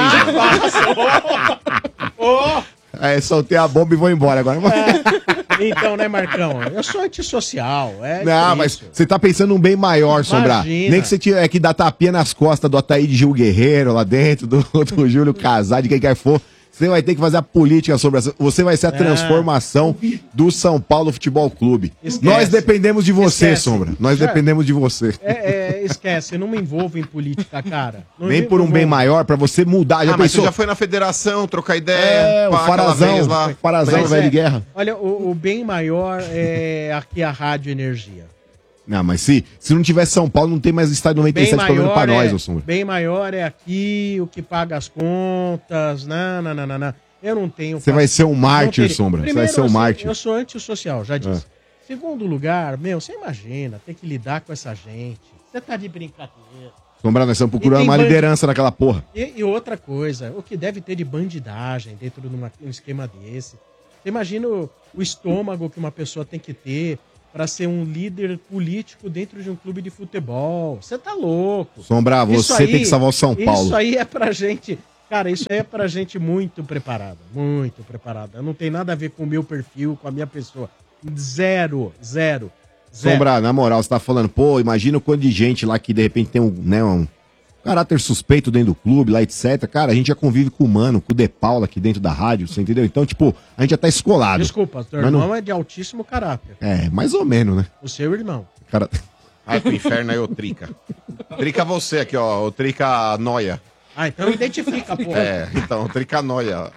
Soltei a bomba e vou embora agora. Então, né, Marcão? Eu sou antissocial. Mas você tá pensando num bem maior, Sombra. Nem que você tiver que dar tapinha nas costas do Ataíde Gil Guerreiro lá dentro, do Júlio Casar, de quem quer for. Você vai ter que fazer a política sobre essa. Você vai ser a transformação do São Paulo Futebol Clube. Nós dependemos de você, Sombra. Nós dependemos de você. Esquece, eu não me envolvo em política, cara. Nem por um bem maior, pra você mudar. Mas você já foi na federação, trocar ideia. O Farazão, velho de guerra. Olha, o bem maior é aqui a Rádio Energia. Não, mas se não tiver São Paulo, não tem mais Estádio 97 problema pra nós, ô Sombra. Bem maior é aqui, o que paga as contas, não. Eu não tenho... Você vai ser um mártir, Sombra. Você vai ser um mártir. Eu sou antissocial, já disse. Segundo lugar, você imagina, ter que lidar com essa gente. Você tá de brincadeira. Sombra, nós estamos procurando uma liderança naquela porra. E outra coisa, o que deve ter de bandidagem dentro de um esquema desse? Você imagina o estômago que uma pessoa tem que ter para ser um líder político dentro de um clube de futebol. Você tá louco. Sombra, você tem que salvar o São Paulo. Isso aí é pra gente... Cara, isso aí é pra gente muito preparada. Muito preparada. Não tem nada a ver com o meu perfil, com a minha pessoa. Zero. Sombra, na moral, você tá falando, pô, imagina o quanto de gente lá que de repente tem um caráter suspeito dentro do clube, lá, etc. Cara, a gente já convive com o Mano, com o De Paula aqui dentro da rádio, você entendeu? Então, tipo, a gente já tá escolado. Desculpa, teu irmão é de altíssimo caráter. É, mais ou menos, né? O seu irmão. Cara... Ai, pro inferno aí, ô Trica. Trica você aqui, ó, o Trica Noia. Ah, então identifica, pô. Então, Trica Noia.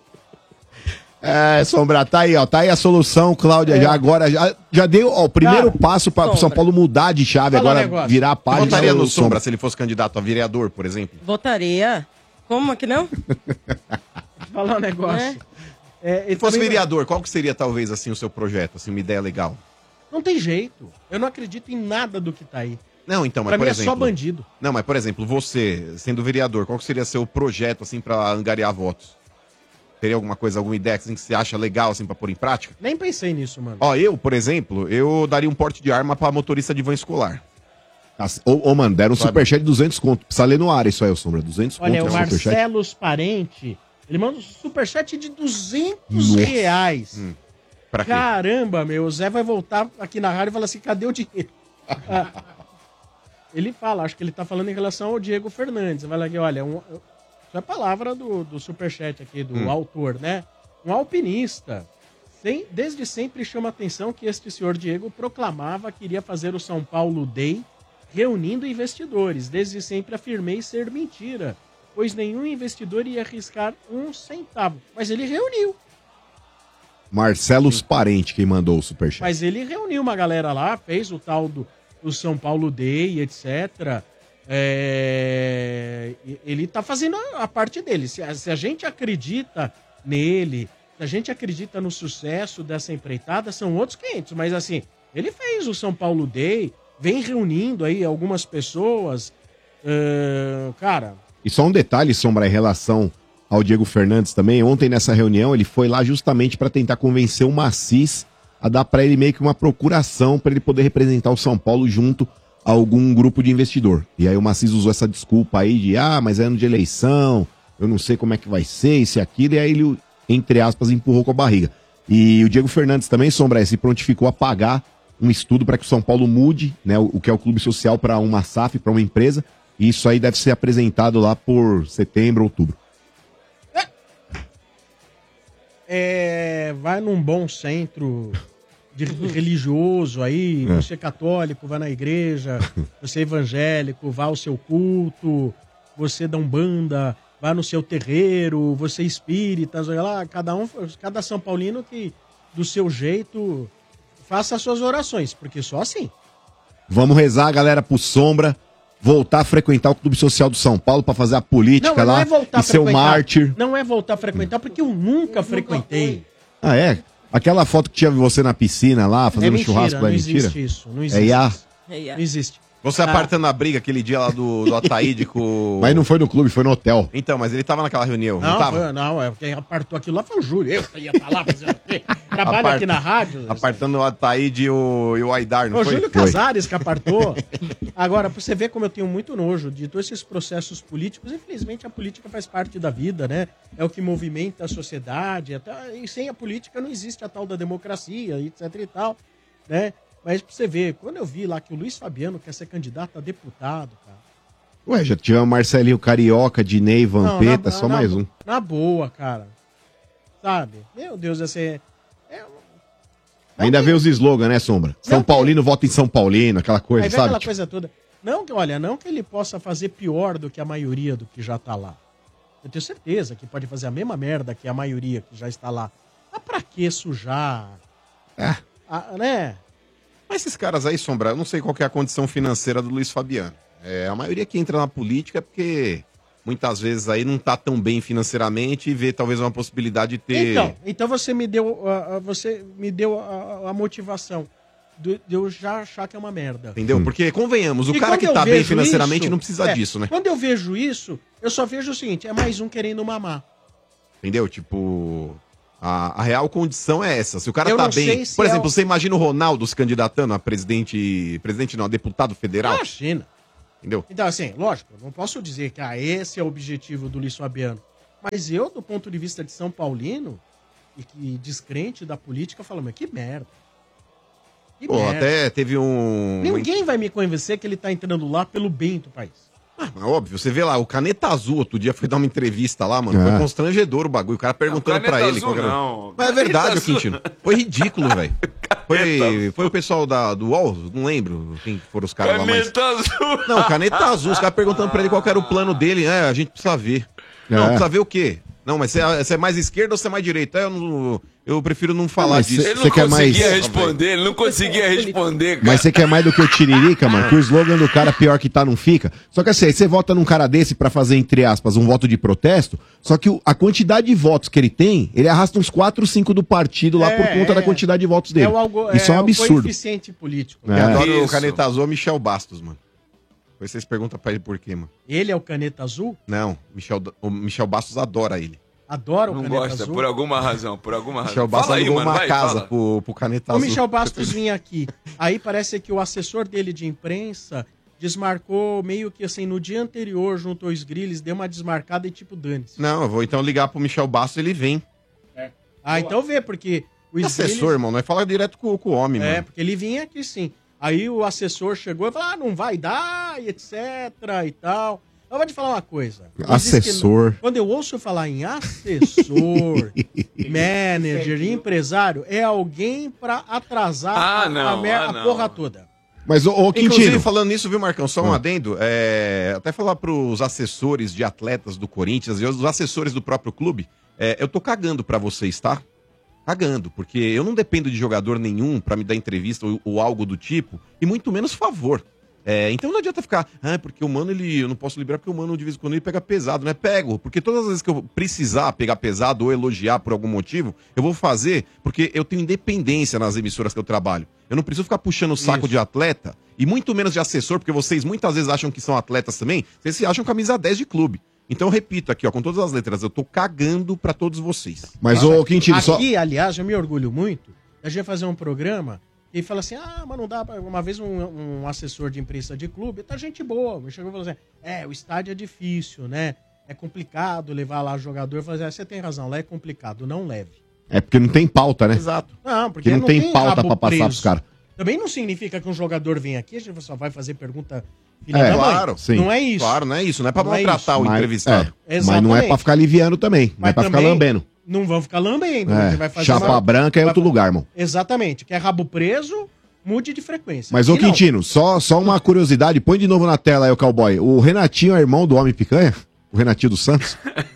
Sombra, tá aí, ó. Tá aí a solução, Cláudia. Já deu ó, o primeiro passo para o São Paulo mudar de chave, agora virar a página. Você votaria no Sombra se ele fosse candidato a vereador, por exemplo? Votaria. Como que não? Falar um negócio. Se fosse vereador, qual que seria talvez assim o seu projeto, assim, uma ideia legal? Não tem jeito. Eu não acredito em nada do que tá aí. Não, então, mas pra por mim exemplo... é só bandido. Não, mas por exemplo, você, sendo vereador, qual que seria seu projeto, assim, pra angariar votos? Teria alguma coisa, alguma ideia assim, que você acha legal, assim, pra pôr em prática? Nem pensei nisso, mano. Ó, eu, por exemplo, eu daria um porte de arma pra motorista de van escolar. Mano, deram um superchat de 200 conto. Precisa ler no ar isso aí, Sombra. 200 conto. Olha, o Marcelos Parente, ele manda um superchat de 200 reais. Pra quê? Caramba, meu, o Zé vai voltar aqui na rádio e falar assim, cadê o dinheiro? Ele fala, acho que ele tá falando em relação ao Diego Fernandes. Vai lá aqui, olha, isso é a palavra do superchat aqui, do autor, né? Um alpinista. Desde sempre chama a atenção que este senhor Diego proclamava que iria fazer o São Paulo Day reunindo investidores. Desde sempre afirmei ser mentira, pois nenhum investidor ia arriscar um centavo. Mas ele reuniu. Marcelos Parente, quem mandou o superchat. Mas ele reuniu uma galera lá, fez o tal do São Paulo Day, etc. Ele tá fazendo a parte dele. Se a gente acredita nele, se a gente acredita no sucesso dessa empreitada, são outros 500. Mas assim, ele fez o São Paulo Day, vem reunindo aí algumas pessoas. Cara... E só um detalhe, Sombra, em relação ao Diego Fernandes também. Ontem, nessa reunião, ele foi lá justamente para tentar convencer o Macis a dar para ele meio que uma procuração para ele poder representar o São Paulo junto a algum grupo de investidor. E aí o Macis usou essa desculpa aí de, mas é ano de eleição, eu não sei como é que vai ser, isso e aquilo, e aí ele, entre aspas, empurrou com a barriga. E o Diego Fernandes também, Sombra, se prontificou a pagar um estudo para que o São Paulo mude, né, o que é o clube social para uma SAF, para uma empresa, e isso aí deve ser apresentado lá por setembro, outubro. Vai num bom centro religioso aí, você é católico, vai na igreja, você é evangélico, vá ao seu culto, você da Umbanda, vá no seu terreiro, você é espírita, lá, cada São Paulino que do seu jeito faça as suas orações, porque só assim. Vamos rezar, galera, pro Sombra voltar a frequentar o Clube Social do São Paulo pra fazer a política lá e ser o mártir. Não é voltar a frequentar, porque eu nunca frequentei. Ah, é? Aquela foto que tinha você na piscina lá, fazendo churrasco lá, é mentira? Não existe isso, não existe. Não existe. Você apartando a briga aquele dia lá do Ataíde com... Mas não foi no clube, foi no hotel. Então, mas ele tava naquela reunião, não tava? Quem apartou aquilo lá foi o Júlio. Eu ia estar lá fazendo o quê? Trabalha aqui na rádio. Apartando o Ataíde e o Aidar, não foi? O Júlio Casares que apartou. Agora, pra você ver como eu tenho muito nojo de todos esses processos políticos, infelizmente a política faz parte da vida, né? É o que movimenta a sociedade, e sem a política não existe a tal da democracia, etc e tal, né? Mas pra você ver, quando eu vi lá que o Luiz Fabiano quer ser candidato a deputado, cara... Ué, já tinha o Marcelinho Carioca, Dinei, Vampeta, só mais um. Na boa, cara. Sabe? Meu Deus, esse... Ainda vem os slogans, né, Sombra? São Paulino vota em São Paulino, aquela coisa, aí vem sabe? Aquela coisa toda. Não que ele possa fazer pior do que a maioria do que já tá lá. Eu tenho certeza que pode fazer a mesma merda que a maioria que já está lá. Mas pra que sujar? Né? Mas esses caras aí, Sombra, eu não sei qual que é a condição financeira do Luiz Fabiano. A maioria que entra na política é porque muitas vezes aí não tá tão bem financeiramente e vê talvez uma possibilidade de ter... Então você me deu a motivação. de eu já achar que é uma merda. Entendeu? Porque, convenhamos, o E cara quando que eu tá bem vejo financeiramente isso, não precisa disso, né? Quando eu vejo isso, eu só vejo o seguinte, é mais um querendo mamar. Entendeu? Tipo, a real condição é essa. Se o cara Eu tá não bem... sei se Por é exemplo, o- você imagina o Ronaldo se candidatando a presidente não, a deputado federal? Imagina. Entendeu? Então, assim, lógico, eu não posso dizer que esse é o objetivo do Luiz Fabiano. Mas eu, do ponto de vista de São Paulino, e que descrente da política, falo, mas que merda. Que Pô, merda. até teve um... Ninguém vai me convencer que ele tá entrando lá pelo bem do país. Mas óbvio, você vê lá, o Caneta Azul, outro dia foi dar uma entrevista lá, mano, É. foi constrangedor o bagulho, o cara perguntando pra ele. Azul, não. Mas é Caneta verdade, Azul. Quintino. Foi ridículo, velho. Foi o pessoal do UOL, não lembro quem foram os caras lá, mas... Caneta Azul. Não, Caneta Azul, os caras perguntando pra ele qual que era o plano dele. A gente precisa ver. Não, precisa ver o quê? Não, mas você é mais esquerda ou você é mais direita? Eu prefiro não falar mas disso. cê- Ele Você não quer mais- conseguia responder, ele não conseguia responder, cara. Mas você quer mais do que o Tiririca, mano? Que o slogan do cara pior que tá não fica. Só que assim, aí você vota num cara desse pra fazer, entre aspas, um voto de protesto, só que a quantidade de votos que ele tem, ele arrasta uns 4, 5 do partido lá por conta da quantidade de votos dele. Isso é um o absurdo. coeficiente político. Quem É. adora o Isso. Caneta Azul é o Michel Bastos, mano. Depois vocês perguntam pra ele por quê, mano. Ele é o Caneta Azul? Não, o Michel Bastos adora ele. Adora o Não Caneta gosta, Azul? por alguma razão, por alguma razão. Michel Bastos Fala aí, alugou mano, uma vai, casa fala. pro Caneta O Azul. Michel Bastos vinha aqui. Aí parece que o assessor dele de imprensa desmarcou meio que assim, no dia anterior, juntou os grilles, deu uma desmarcada e tipo, dane-se. Não, eu vou então ligar pro Michel Bastos, ele vem. Ah, então vê, porque os Assessor, irmão, nós fala direto com o homem, É, mano. porque ele vinha aqui sim. Aí o assessor chegou e falou, não vai dar, e etc e tal. Eu vou te falar uma coisa. Assessor. Quando eu ouço falar em assessor, manager, empresário, é alguém pra atrasar a porra toda. Mas, ô Inclusive, Quintino, falando nisso, viu, Marcão? Só um adendo. Até falar pros assessores de atletas do Corinthians e os assessores do próprio clube. Eu tô cagando pra vocês, tá? Cagando, porque eu não dependo de jogador nenhum pra me dar entrevista ou algo do tipo, e muito menos favor. Então não adianta ficar, porque o Mano, eu não posso liberar porque o Mano de vez em quando ele pega pesado, né? Pego, porque todas as vezes que eu precisar pegar pesado ou elogiar por algum motivo, eu vou fazer porque eu tenho independência nas emissoras que eu trabalho. Eu não preciso ficar puxando o saco de atleta e muito menos de assessor, porque vocês muitas vezes acham que são atletas também, vocês se acham camisa 10 de clube. Então eu repito aqui, ó, com todas as letras, eu tô cagando pra todos vocês. mas ô Quintino, Aqui, aliás, eu me orgulho muito, a gente vai fazer um programa e fala assim, mas não dá pra... Uma vez um assessor de imprensa de clube, tá gente boa, me chegou e falou assim, o estádio é difícil, né? É complicado levar lá o jogador. Eu falei, você tem razão, lá é complicado, não leve. É porque não tem pauta, né? Exato. Não, porque Porque não tem pauta rabo pra passar preso. pros caras. Também não significa que um jogador vem aqui, a gente só vai fazer pergunta... Claro, sim. Não é isso. Claro, não é isso. Não é pra Não é maltratar isso. o entrevistado. Mas não é pra ficar aliviando também. Não é pra ficar também lambendo. Não vão ficar lambendo. A gente vai fazer Chapa branca é outro lugar, irmão. Exatamente. Quer rabo preso, mude de frequência. Mas, ô Aqui não. Quintino, só uma curiosidade. Põe de novo na tela aí o cowboy. O Renatinho é irmão do Homem Picanha? O Renatinho dos Santos?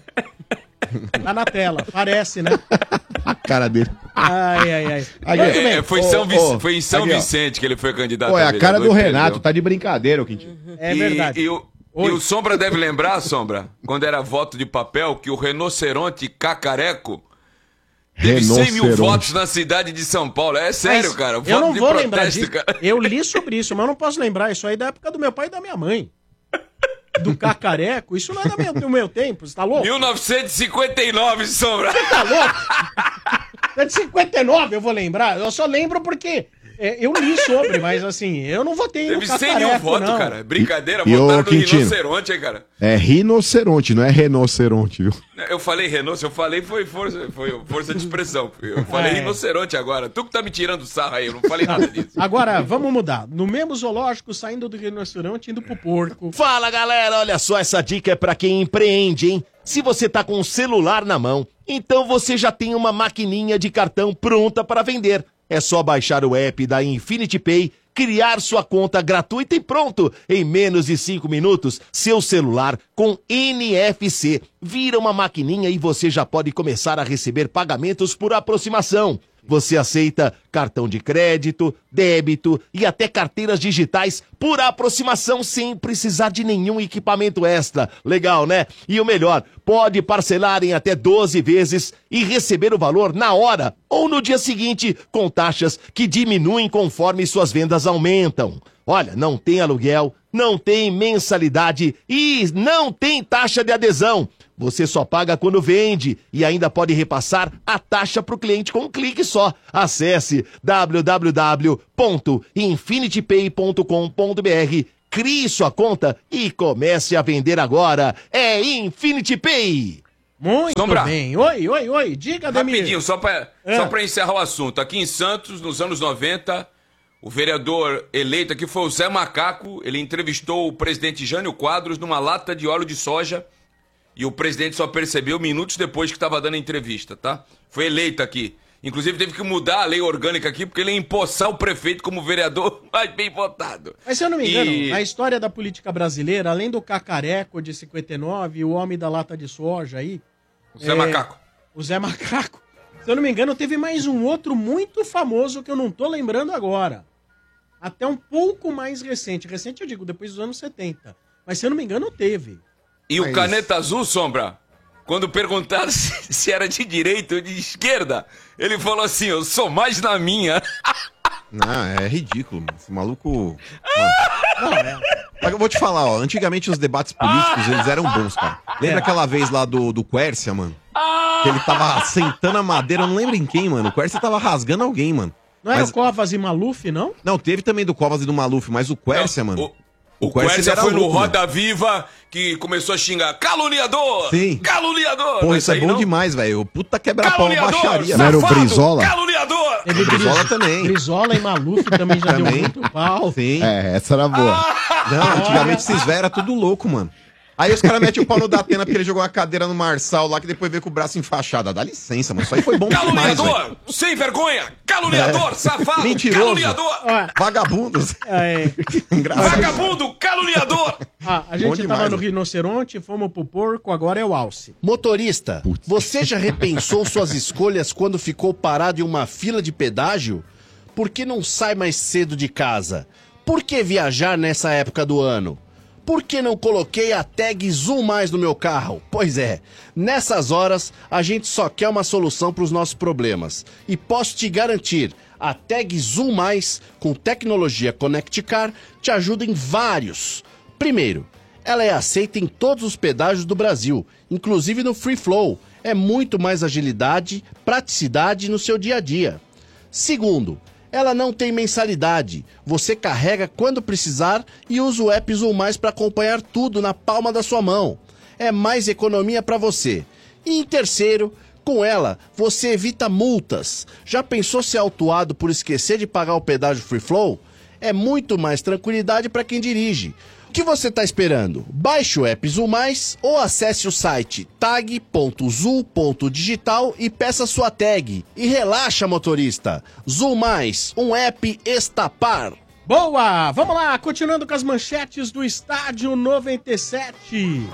Tá na tela. Parece, né? A cara dele. Ai. Foi em São Vicente que ele foi candidato Pô, é a cara do vereador, Renato. entendeu? Tá de brincadeira, ô Quintino. É verdade. E o Sombra deve lembrar, Sombra, quando era voto de papel, que o rinoceronte cacareco teve 100 mil votos na cidade de São Paulo. É sério, Mas cara. eu Voto não de vou protesto, lembrar disso. cara. Eu li sobre isso, mas eu não posso lembrar. Isso aí é da época do meu pai e da minha mãe. Do cacareco. Isso não é do meu tempo. Você tá louco? 1959, Sombra. Você tá louco? É de 59, eu vou lembrar. Eu só lembro porque eu li sobre, mas assim, eu não votei Teve no 100 cacareco, mil votos, não. cara. Brincadeira, E, ô, votaram no Quintino? rinoceronte, hein, cara. É rinoceronte, não é rinoceronte, viu? Eu falei rinoceronte, eu falei foi força de expressão. Eu falei rinoceronte agora. Tu que tá me tirando sarro aí, eu não falei nada disso. Agora, vamos mudar. No mesmo zoológico, saindo do rinoceronte, indo pro porco. Fala galera, olha só, essa dica é pra quem empreende, hein? Se você tá com o celular na mão, então você já tem uma maquininha de cartão pronta para vender. É só baixar o app da Infinity Pay, criar sua conta gratuita e pronto! Em menos de 5 minutos, seu celular com NFC vira uma maquininha e você já pode começar a receber pagamentos por aproximação. Você aceita cartão de crédito, débito e até carteiras digitais por aproximação sem precisar de nenhum equipamento extra. Legal, né? E o melhor, pode parcelar em até 12 vezes e receber o valor na hora ou no dia seguinte, com taxas que diminuem conforme suas vendas aumentam. Olha, não tem aluguel, não tem mensalidade e não tem taxa de adesão. Você só paga quando vende e ainda pode repassar a taxa para o cliente com um clique só. Acesse www.infinitypay.com.br, crie sua conta e comece a vender agora. É Infinity Pay. Muito Sombra. bem. Oi. Diga, Ademir. Rapidinho, só pra encerrar o assunto. Aqui em Santos, nos anos 90, o vereador eleito aqui foi o Zé Macaco. Ele entrevistou o presidente Jânio Quadros numa lata de óleo de soja. E o presidente só percebeu minutos depois que estava dando a entrevista, tá? Foi eleito aqui. Inclusive teve que mudar a lei orgânica aqui, porque ele ia empossar o prefeito como vereador mais bem votado. Mas se eu não me engano, na história da política brasileira, além do Cacareco de 59, o homem da lata de soja aí... O Zé Macaco. O Zé Macaco. Se eu não me engano, teve mais um outro muito famoso que eu não tô lembrando agora. Até um pouco mais recente. Recente eu digo, depois dos anos 70. Mas se eu não me engano, teve. E o Caneta Azul, Sombra, quando perguntaram se era de direita ou de esquerda, ele falou assim, eu sou mais na minha. Não, é ridículo, mano. Esse maluco... Mas eu vou te falar, ó, antigamente os debates políticos, eles eram bons, cara. Lembra aquela vez lá do Quércia, mano? Que ele tava sentando a madeira, eu não lembro em quem, mano. O Quércia tava rasgando alguém, mano. Não é o Covas e Maluf, não? Não, teve também do Covas e do Maluf, mas o Quércia, mano... O Quércia foi no Roda Viva que começou a xingar caluniador! Sim. Caluniador! Pô, isso é bom demais, velho. Puta quebra-pau, baixaria. Não era o Brizola? Caluniador! Teve Brizola também. Brizola e Maluf também já deu muito pau. Sim. É, essa era boa. Não, antigamente esses velhos era tudo louco, mano. Aí os caras metem o pau no Datena porque ele jogou uma cadeira no Marçal lá que depois veio com o braço enfaixado. Dá licença, mano. Isso aí foi bom demais, velho. Caluniador! Sem vergonha! Caluniador! Safado! Mentiroso. Caluniador! Vagabundos. Engraçado. Vagabundo! Caluniador! A gente tava no rinoceronte, fomos pro porco, agora é o alce. Motorista, você já repensou suas escolhas quando ficou parado em uma fila de pedágio? Por que não sai mais cedo de casa? Por que viajar nessa época do ano? Por que não coloquei a tag Zoom Mais no meu carro? Pois é, nessas horas a gente só quer uma solução para os nossos problemas. E posso te garantir, a tag Zoom Mais com tecnologia Connect Car te ajuda em vários. Primeiro, ela é aceita em todos os pedágios do Brasil, inclusive no Free Flow. É muito mais agilidade, praticidade no seu dia a dia. Segundo, ela não tem mensalidade. Você carrega quando precisar e usa o app Zoom Mais para acompanhar tudo na palma da sua mão. É mais economia para você. E em terceiro, com ela, você evita multas. Já pensou ser autuado por esquecer de pagar o pedágio Free Flow? É muito mais tranquilidade para quem dirige. O que você está esperando? Baixe o app Zoom Mais ou acesse o site tag.zoom.digital e peça sua tag. E relaxa, motorista. Zoom Mais, um app Estapar. Boa! Vamos lá, continuando com as manchetes do Estádio 97.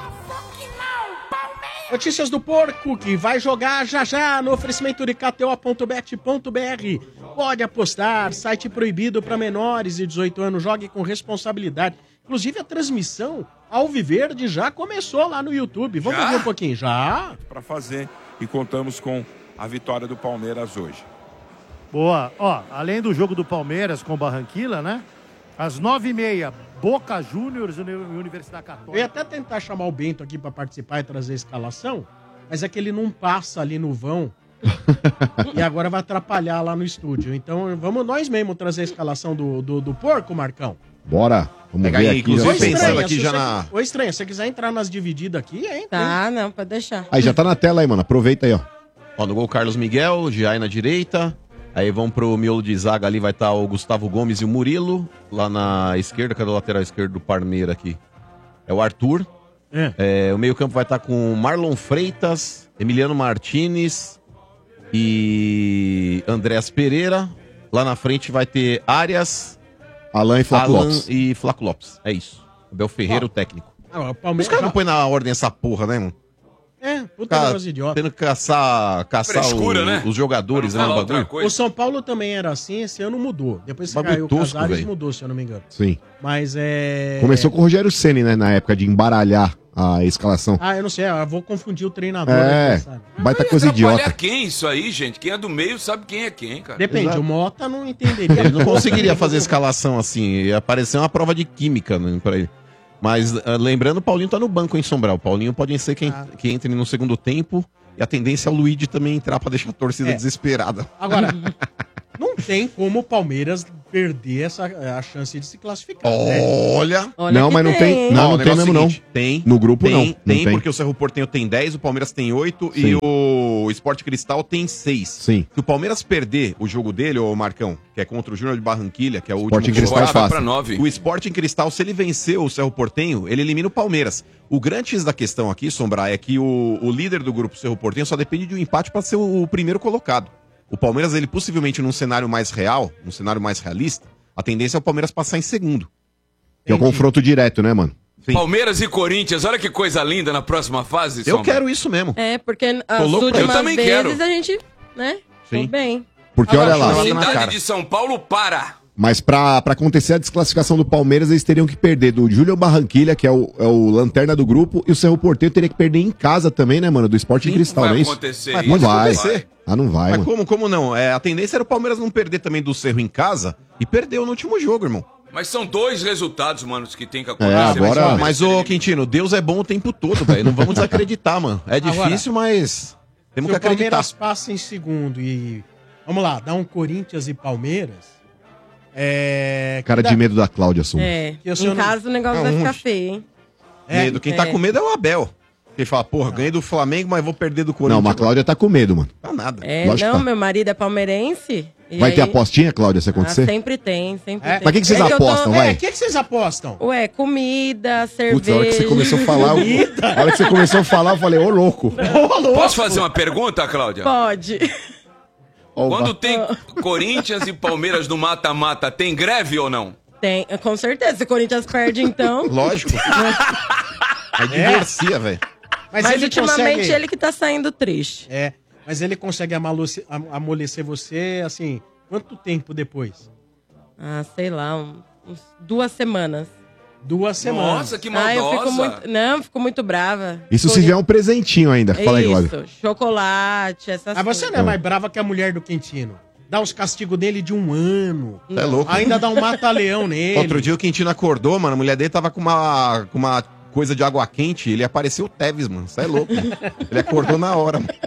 Notícias do Porco, que vai jogar já no oferecimento de kto.bet.br. Pode apostar, site proibido para menores de 18 anos, jogue com responsabilidade. Inclusive a transmissão Alviverde já começou lá no YouTube. Vamos ver um pouquinho. Já? Para fazer e contamos com a vitória do Palmeiras hoje. Boa. Ó, além do jogo do Palmeiras com o Barranquilla, né? Às 9h30, Boca Juniors e Universidade Católica. Eu ia até tentar chamar o Bento aqui para participar e trazer a escalação, mas é que ele não passa ali no vão e agora vai atrapalhar lá no estúdio. Então vamos nós mesmos trazer a escalação do Porco, Marcão. Bora. Vamos ver aí, aqui. inclusive, pensando aqui já na... Ô, estranho, se você quiser entrar nas divididas aqui, hein? Tá, não, pode deixar. Aí, já tá na tela aí, mano. Aproveita aí, ó. Ó, no gol Carlos Miguel, Giai na direita. Aí vão pro miolo de zaga ali, vai estar o Gustavo Gomes e o Murilo. Lá na esquerda, cadê o lateral esquerdo do Parmeira aqui? É o Arthur. O meio campo vai estar com Marlon Freitas, Emiliano Martinez e Andréas Pereira. Lá na frente vai ter Arias, Alan e Flaco Lopes. e Flaco Lopes. É isso. Abel Ferreira, o técnico. Ah, o Os Palmeiras caras não põem na ordem essa porra, né, mano? Puta negócio idiota. Tendo que caçar Frescura, né? os jogadores, né? Falar outra coisa. O São Paulo também era assim, esse ano mudou. Depois que Bagulho caiu o tosco, Casares, velho. mudou, se eu não me engano. Sim. Mas é... Começou com o Rogério Ceni, né? Na época de embaralhar a escalação. Ah, eu não sei, eu vou confundir o treinador. Baita coisa idiota. Olha quem isso aí, gente? Quem é do meio sabe quem é quem, cara. Depende, Exato. o Mota não entenderia. Ele não conseguiria fazer escalação assim. Ia parecer uma prova de química, né, pra ele. Mas lembrando, o Paulinho tá no banco em Sombral. O Paulinho pode ser que entre no segundo tempo. E a tendência é o Luigi também entrar pra deixar a torcida desesperada. Agora, não tem como o Palmeiras perder a chance de se classificar. né? Olha. Não, mas não tem. Não, não tem mesmo, não. Tem. No grupo, não. Tem, Não tem. porque o Cerro Porteño tem 10, o Palmeiras tem 8 Sim. e o Sport Cristal tem 6. Sim. Se o Palmeiras perder o jogo dele, ô Marcão, que é contra o Júnior de Barranquilha, que é o Sporting último Cristal é colocado, fácil. Pra 9. o Sporting Cristal, se ele vencer o Cerro Porteño, ele elimina o Palmeiras. O grande X da questão aqui, Sombra, é que o líder do grupo Cerro Porteño só depende de um empate para ser o primeiro colocado. O Palmeiras, ele possivelmente num cenário mais real, num cenário mais realista, a tendência é o Palmeiras passar em segundo. Que é o confronto direto, né, mano? Sim. Palmeiras e Corinthians, olha que coisa linda na próxima fase, Eu Sombra. quero isso mesmo. É, porque as louco, eu últimas também vezes quero. a gente, né, Sim. ficou bem. Porque olha lá. Agora, Cidade cara. de São Paulo para. Mas pra acontecer a desclassificação do Palmeiras, eles teriam que perder do Júlio Barranquilha, que é o lanterna do grupo, e o Cerro Porteño teria que perder em casa também, né, mano? Do Sporting Cristal, não é Vai isso? acontecer Mas Não pode vai. acontecer. Ah, não vai, Mas mano. como não? A tendência era o Palmeiras não perder também do Cerro em casa e perdeu no último jogo, irmão. Mas são 2 resultados, mano, que tem que acontecer. agora- Mas, ô, Quintino, Deus é bom o tempo todo, velho. Não vamos desacreditar, mano. É difícil, mas temos Se que o acreditar. Palmeiras passa em segundo e... Vamos lá, dá um Corinthians e Palmeiras... Cara de medo da Cláudia Sum. É, Que o senhor em não- casa o negócio Não, vai um ficar monte. feio, hein? Medo. Quem tá É. com medo é o Abel. Ele fala, porra, ganhei do Flamengo, mas vou perder do Corinthians. Não, mas a Cláudia tá com medo, mano. Tá nada. É, Lógico que não, tá. meu marido é palmeirense. e Vai ter aí- apostinha, Cláudia, se acontecer? sempre tem, sempre tem. Mas o que vocês É eu tô- apostam, vai? O que vocês apostam? Ué, comida, Putz, a hora que você cerveja. começou a falar, a hora que você começou a falar, eu falei, ô louco. Posso fazer uma pergunta, Cláudia? Pode. Ó, o Quando va- tem Corinthians e Palmeiras no mata-mata, tem greve ou não? Tem, com certeza. Se o Corinthians perde, então. Lógico. Aí divorcia, velho. Mas ele ultimamente consegue... ele que tá saindo triste. É, mas ele consegue amolecer você, assim, quanto tempo depois? Ah, sei lá, uns 2 semanas. 2 semanas. Nossa, que Ah, eu fico maldosa. muito. Não, fico muito brava. Isso se vier um presentinho ainda. Fala aí, Cláudia. Isso, chocolate, essas Mas você coisas. não é mais brava que a mulher do Quintino. Dá os castigos dele de 1 ano. Tá louco. Ainda dá um mata-leão nele. Outro dia o Quintino acordou, mano. A mulher dele tava com uma coisa de água quente. Ele apareceu o Tevez, mano. Isso é louco. Mano. Ele acordou na hora, mano.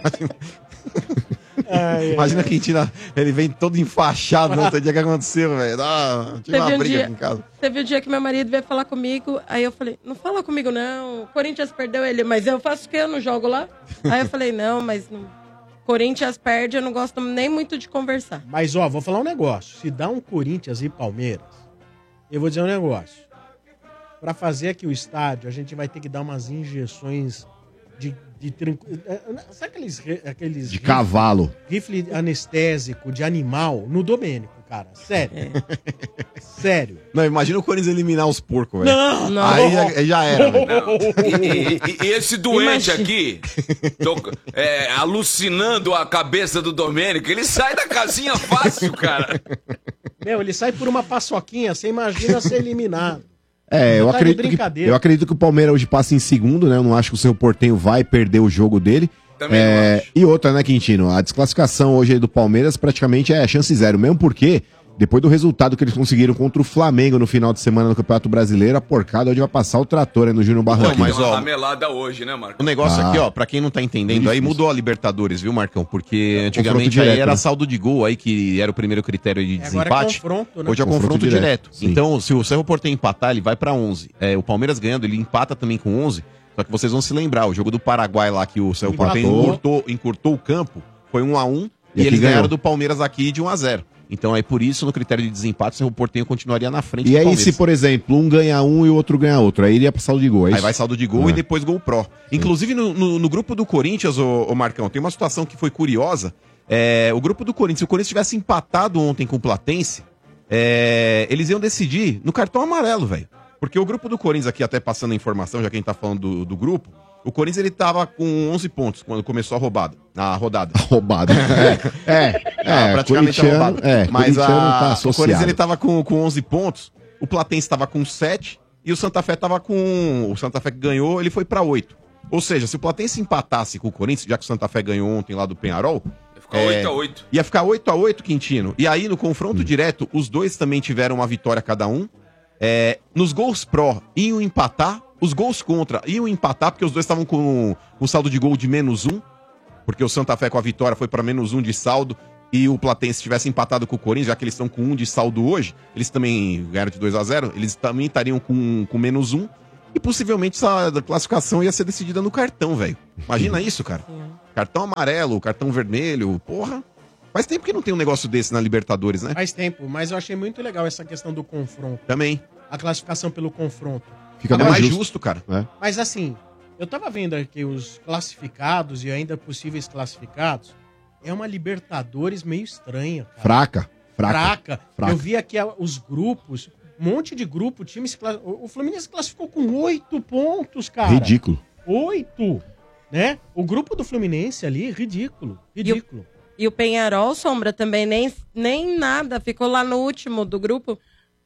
Imagina o Quintino, ele vem todo enfaixado no outro dia que aconteceu, velho. Tive uma briga aqui em casa. Teve um dia que meu marido veio falar comigo, aí eu falei, não fala comigo não, o Corinthians perdeu ele, mas eu faço o quê? Eu não jogo lá? Aí eu falei, não, mas não. Corinthians perde, eu não gosto nem muito de conversar. Mas, ó, vou falar um negócio. Se dá um Corinthians e Palmeiras, eu vou dizer um negócio. Pra fazer aqui o estádio, a gente vai ter que dar umas injeções de sabe aqueles De cavalo. rifle anestésico de animal no Domênico, cara. Sério. Sério. Não, imagina o Corinthians eliminar os porcos, velho. Não. Aí já era, velho. E esse doente aqui, alucinando a cabeça do Domênico, ele sai da casinha fácil, cara. Meu, ele sai por uma paçoquinha, você imagina ser eliminado. É, eu Tá de acredito, que, brincadeira. eu acredito que o Palmeiras hoje passa em segundo, né? Eu não acho que o Cerro Porteño vai perder o jogo dele. Também não acho. E outra, né, Quintino? A desclassificação hoje aí do Palmeiras praticamente é chance zero, mesmo porque depois do resultado que eles conseguiram contra o Flamengo no final de semana no Campeonato Brasileiro, a porcada hoje vai passar o trator aí no Júnior Barranquilla. Mas, Tem uma ó, ramelada hoje, né, Marcos? O negócio aqui, ó, pra quem não tá entendendo, aí mudou a Libertadores, viu, Marcão? Porque antigamente direto, aí era né? saldo de gol aí, que era o primeiro critério de Agora é desempate. confronto, né? Hoje é Confronto confronto direto. direto. Sim. Então, se o Cerro Porteño empatar, ele vai pra 11. O Palmeiras ganhando, ele empata também com 11. Só que vocês vão se lembrar, o jogo do Paraguai lá, que o Cerro Empatou. Porteño encurtou o campo, foi 1-1, e aqui eles ganharam ganhou. do Palmeiras aqui de 1-0. Então, aí por isso, no critério de desempate, o Cerro Porteño continuaria na frente E do aí, Palmeiras. se, por exemplo, um ganha um e o outro ganha outro, aí iria pra saldo de gol, é Aí isso? vai saldo de gol Ah. e depois gol pró. Inclusive, no grupo do Corinthians, ô Marcão, tem uma situação que foi curiosa. O grupo do Corinthians, se o Corinthians tivesse empatado ontem com o Platense, eles iam decidir no cartão amarelo, velho. Porque o grupo do Corinthians aqui, até passando a informação, já que a gente tá falando do grupo, O Corinthians ele tava com 11 pontos quando começou a rodada. Roubada. Praticamente a roubada. Mas tá o Corinthians ele tava com 11 pontos, o Platense tava com 7 e o Santa Fé tava com... O Santa Fé que ganhou, ele foi pra 8. Ou seja, se o Platense empatasse com o Corinthians, já que o Santa Fé ganhou ontem lá do Penharol... Ia ficar 8x8, Quintino. E aí, no confronto direto, os dois também tiveram uma vitória cada um. Nos gols pró, iam empatar. Os gols contra iam empatar, porque os dois estavam com um saldo de gol de -1. Porque o Santa Fé com a vitória foi para -1 de saldo. E o Platense tivesse empatado com o Corinthians, já que eles estão com 1 de saldo hoje, eles também ganharam de 2x0, eles também estariam com -1. E possivelmente essa classificação ia ser decidida no cartão, velho. Imagina isso, cara. Cartão amarelo, cartão vermelho, porra. Faz tempo que não tem um negócio desse na Libertadores, né? Faz tempo, mas eu achei muito legal essa questão do confronto. Também. A classificação pelo confronto. Fica mais justo, cara. Mas assim, eu tava vendo aqui os classificados e ainda possíveis classificados. É uma Libertadores meio estranha, cara. Fraca. Eu vi aqui os grupos, um monte de grupo, o Fluminense classificou com 8 pontos, cara. Ridículo. 8, né? O grupo do Fluminense ali, ridículo. E o Penharol, Sombra, também nem nada, ficou lá no último do grupo.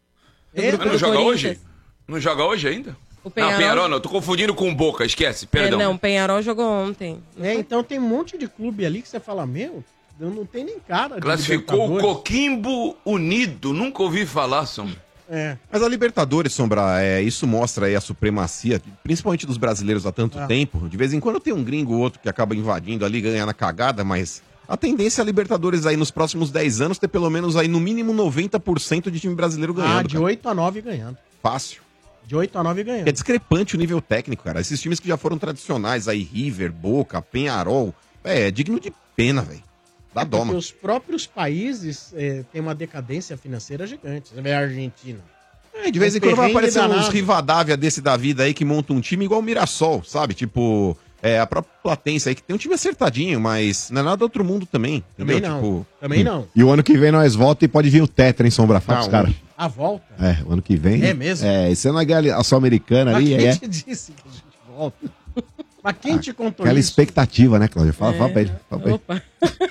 Não joga hoje? Não joga hoje ainda? O Penharol... Não, Penharol não, tô confundindo com o Boca, esquece, perdão. Não, o Penharol jogou ontem. Então tem um monte de clube ali que você fala, não tem nem cara. Classificou o Coquimbo Unido, nunca ouvi falar, Sombra. Mas a Libertadores, Sombra, isso mostra aí a supremacia, principalmente dos brasileiros há tanto tempo. De vez em quando tem um gringo ou outro que acaba invadindo ali, ganhar na cagada, mas a tendência é a Libertadores aí nos próximos 10 anos ter pelo menos aí no mínimo 90% de time brasileiro ganhando. De 8-9 ganhando. Fácil. De 8-9 ganhando. É discrepante o nível técnico, cara. Esses times que já foram tradicionais aí, River, Boca, Penharol, é digno de pena, velho. Dá dó, mano. Os próprios países têm uma decadência financeira gigante. Você vê a Argentina. De vez em quando vai aparecer uns Rivadavia desse da vida aí que monta um time igual o Mirassol, sabe? Tipo, a própria Platense aí, que tem um time acertadinho, mas não é nada do outro mundo também. Também entendeu? não. Tipo... Também não. E o ano que vem nós volta e pode vir o Tetra em Sombra, fala os caras. A volta? O ano que vem. É mesmo? Você não é a Sul-Americana ali, Mas quem te disse que a gente volta? Mas quem te contou aquela isso? expectativa, né, Cláudia? Fala pra ele. Opa.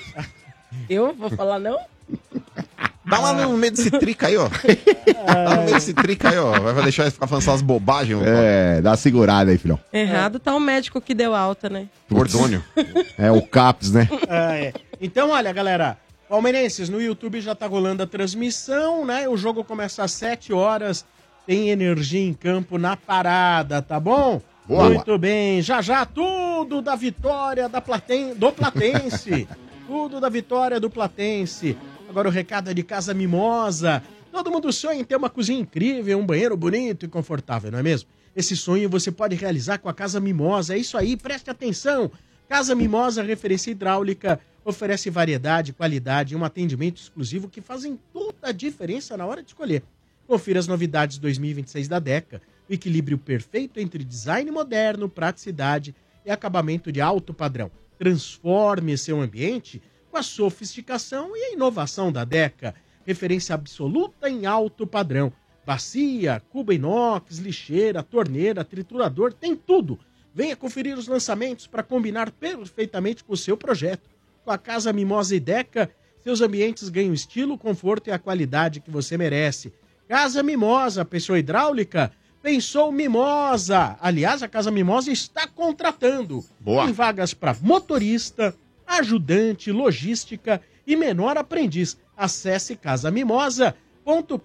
Eu vou falar não? Dá lá no meio desse trica aí, ó. Dá no meio desse trica aí, ó. Vai deixar ele ficar falando essas bobagens. Dá uma segurada aí, filhão. Errado tá o médico que deu alta, né? Gordônio. O CAPS, né? Então, olha, galera. Palmeirenses, no YouTube já tá rolando a transmissão, né? O jogo começa às 7 horas. Tem energia em campo na parada, tá bom? Boa. Muito bem. Já, tudo da vitória do Platense. Tudo da vitória do Platense. Agora o recado é de Casa Mimosa. Todo mundo sonha em ter uma cozinha incrível, um banheiro bonito e confortável, não é mesmo? Esse sonho você pode realizar com a Casa Mimosa. É isso aí, preste atenção. Casa Mimosa, referência hidráulica, oferece variedade, qualidade e um atendimento exclusivo que fazem toda a diferença na hora de escolher. Confira as novidades 2026 da Deca. O equilíbrio perfeito entre design moderno, praticidade e acabamento de alto padrão. Transforme seu ambiente com a sofisticação e a inovação da Deca. Referência absoluta em alto padrão. Bacia, cuba inox, lixeira, torneira, triturador, tem tudo. Venha conferir os lançamentos para combinar perfeitamente com o seu projeto. Com a Casa Mimosa e Deca, seus ambientes ganham estilo, conforto e a qualidade que você merece. Casa Mimosa, pessoa hidráulica, pensou Mimosa. Aliás, a Casa Mimosa está contratando. Boa. Tem vagas para motorista, ajudante, logística e menor aprendiz. Acesse casamimosa.com.br.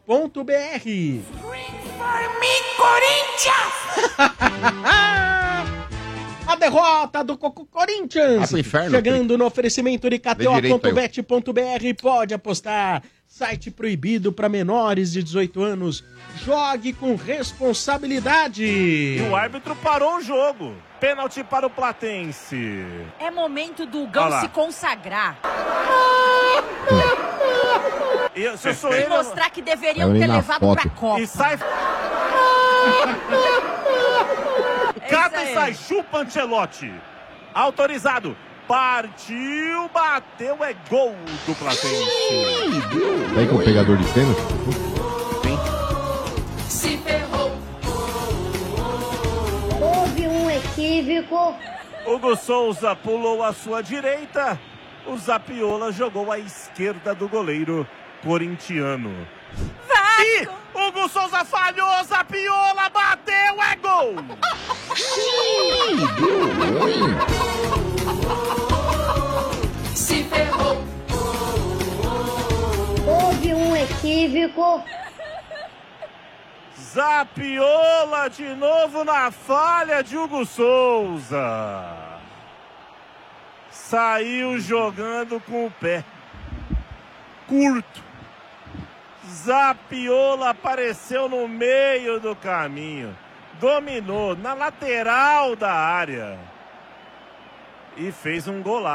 A derrota do Corinthians. Inferno, chegando no oferecimento de KTO.bet.br. Pode apostar. Site proibido para menores de 18 anos. Jogue com responsabilidade. E o árbitro parou o jogo. Pênalti para o Platense. É momento do Gão se consagrar. Se eu sou ele, mostrar que deveriam ter levado pra Copa. E sai... Cata e sai, chupa Ancelotti. Autorizado. Partiu, bateu, é gol do Platense. Vai com o pegador de pênalti? Se ferrou. Houve um equívoco. equívoco. Hugo Souza pulou à sua direita. O Zapiola jogou à esquerda do goleiro corintiano. E Hugo Souza falhou, Zapiola bateu, é gol! Se ferrou. Houve um equívoco. Zapiola de novo na falha de Hugo Souza. Saiu jogando com o pé curto. Zapiola apareceu no meio do caminho. Dominou na lateral da área. E fez um golaço.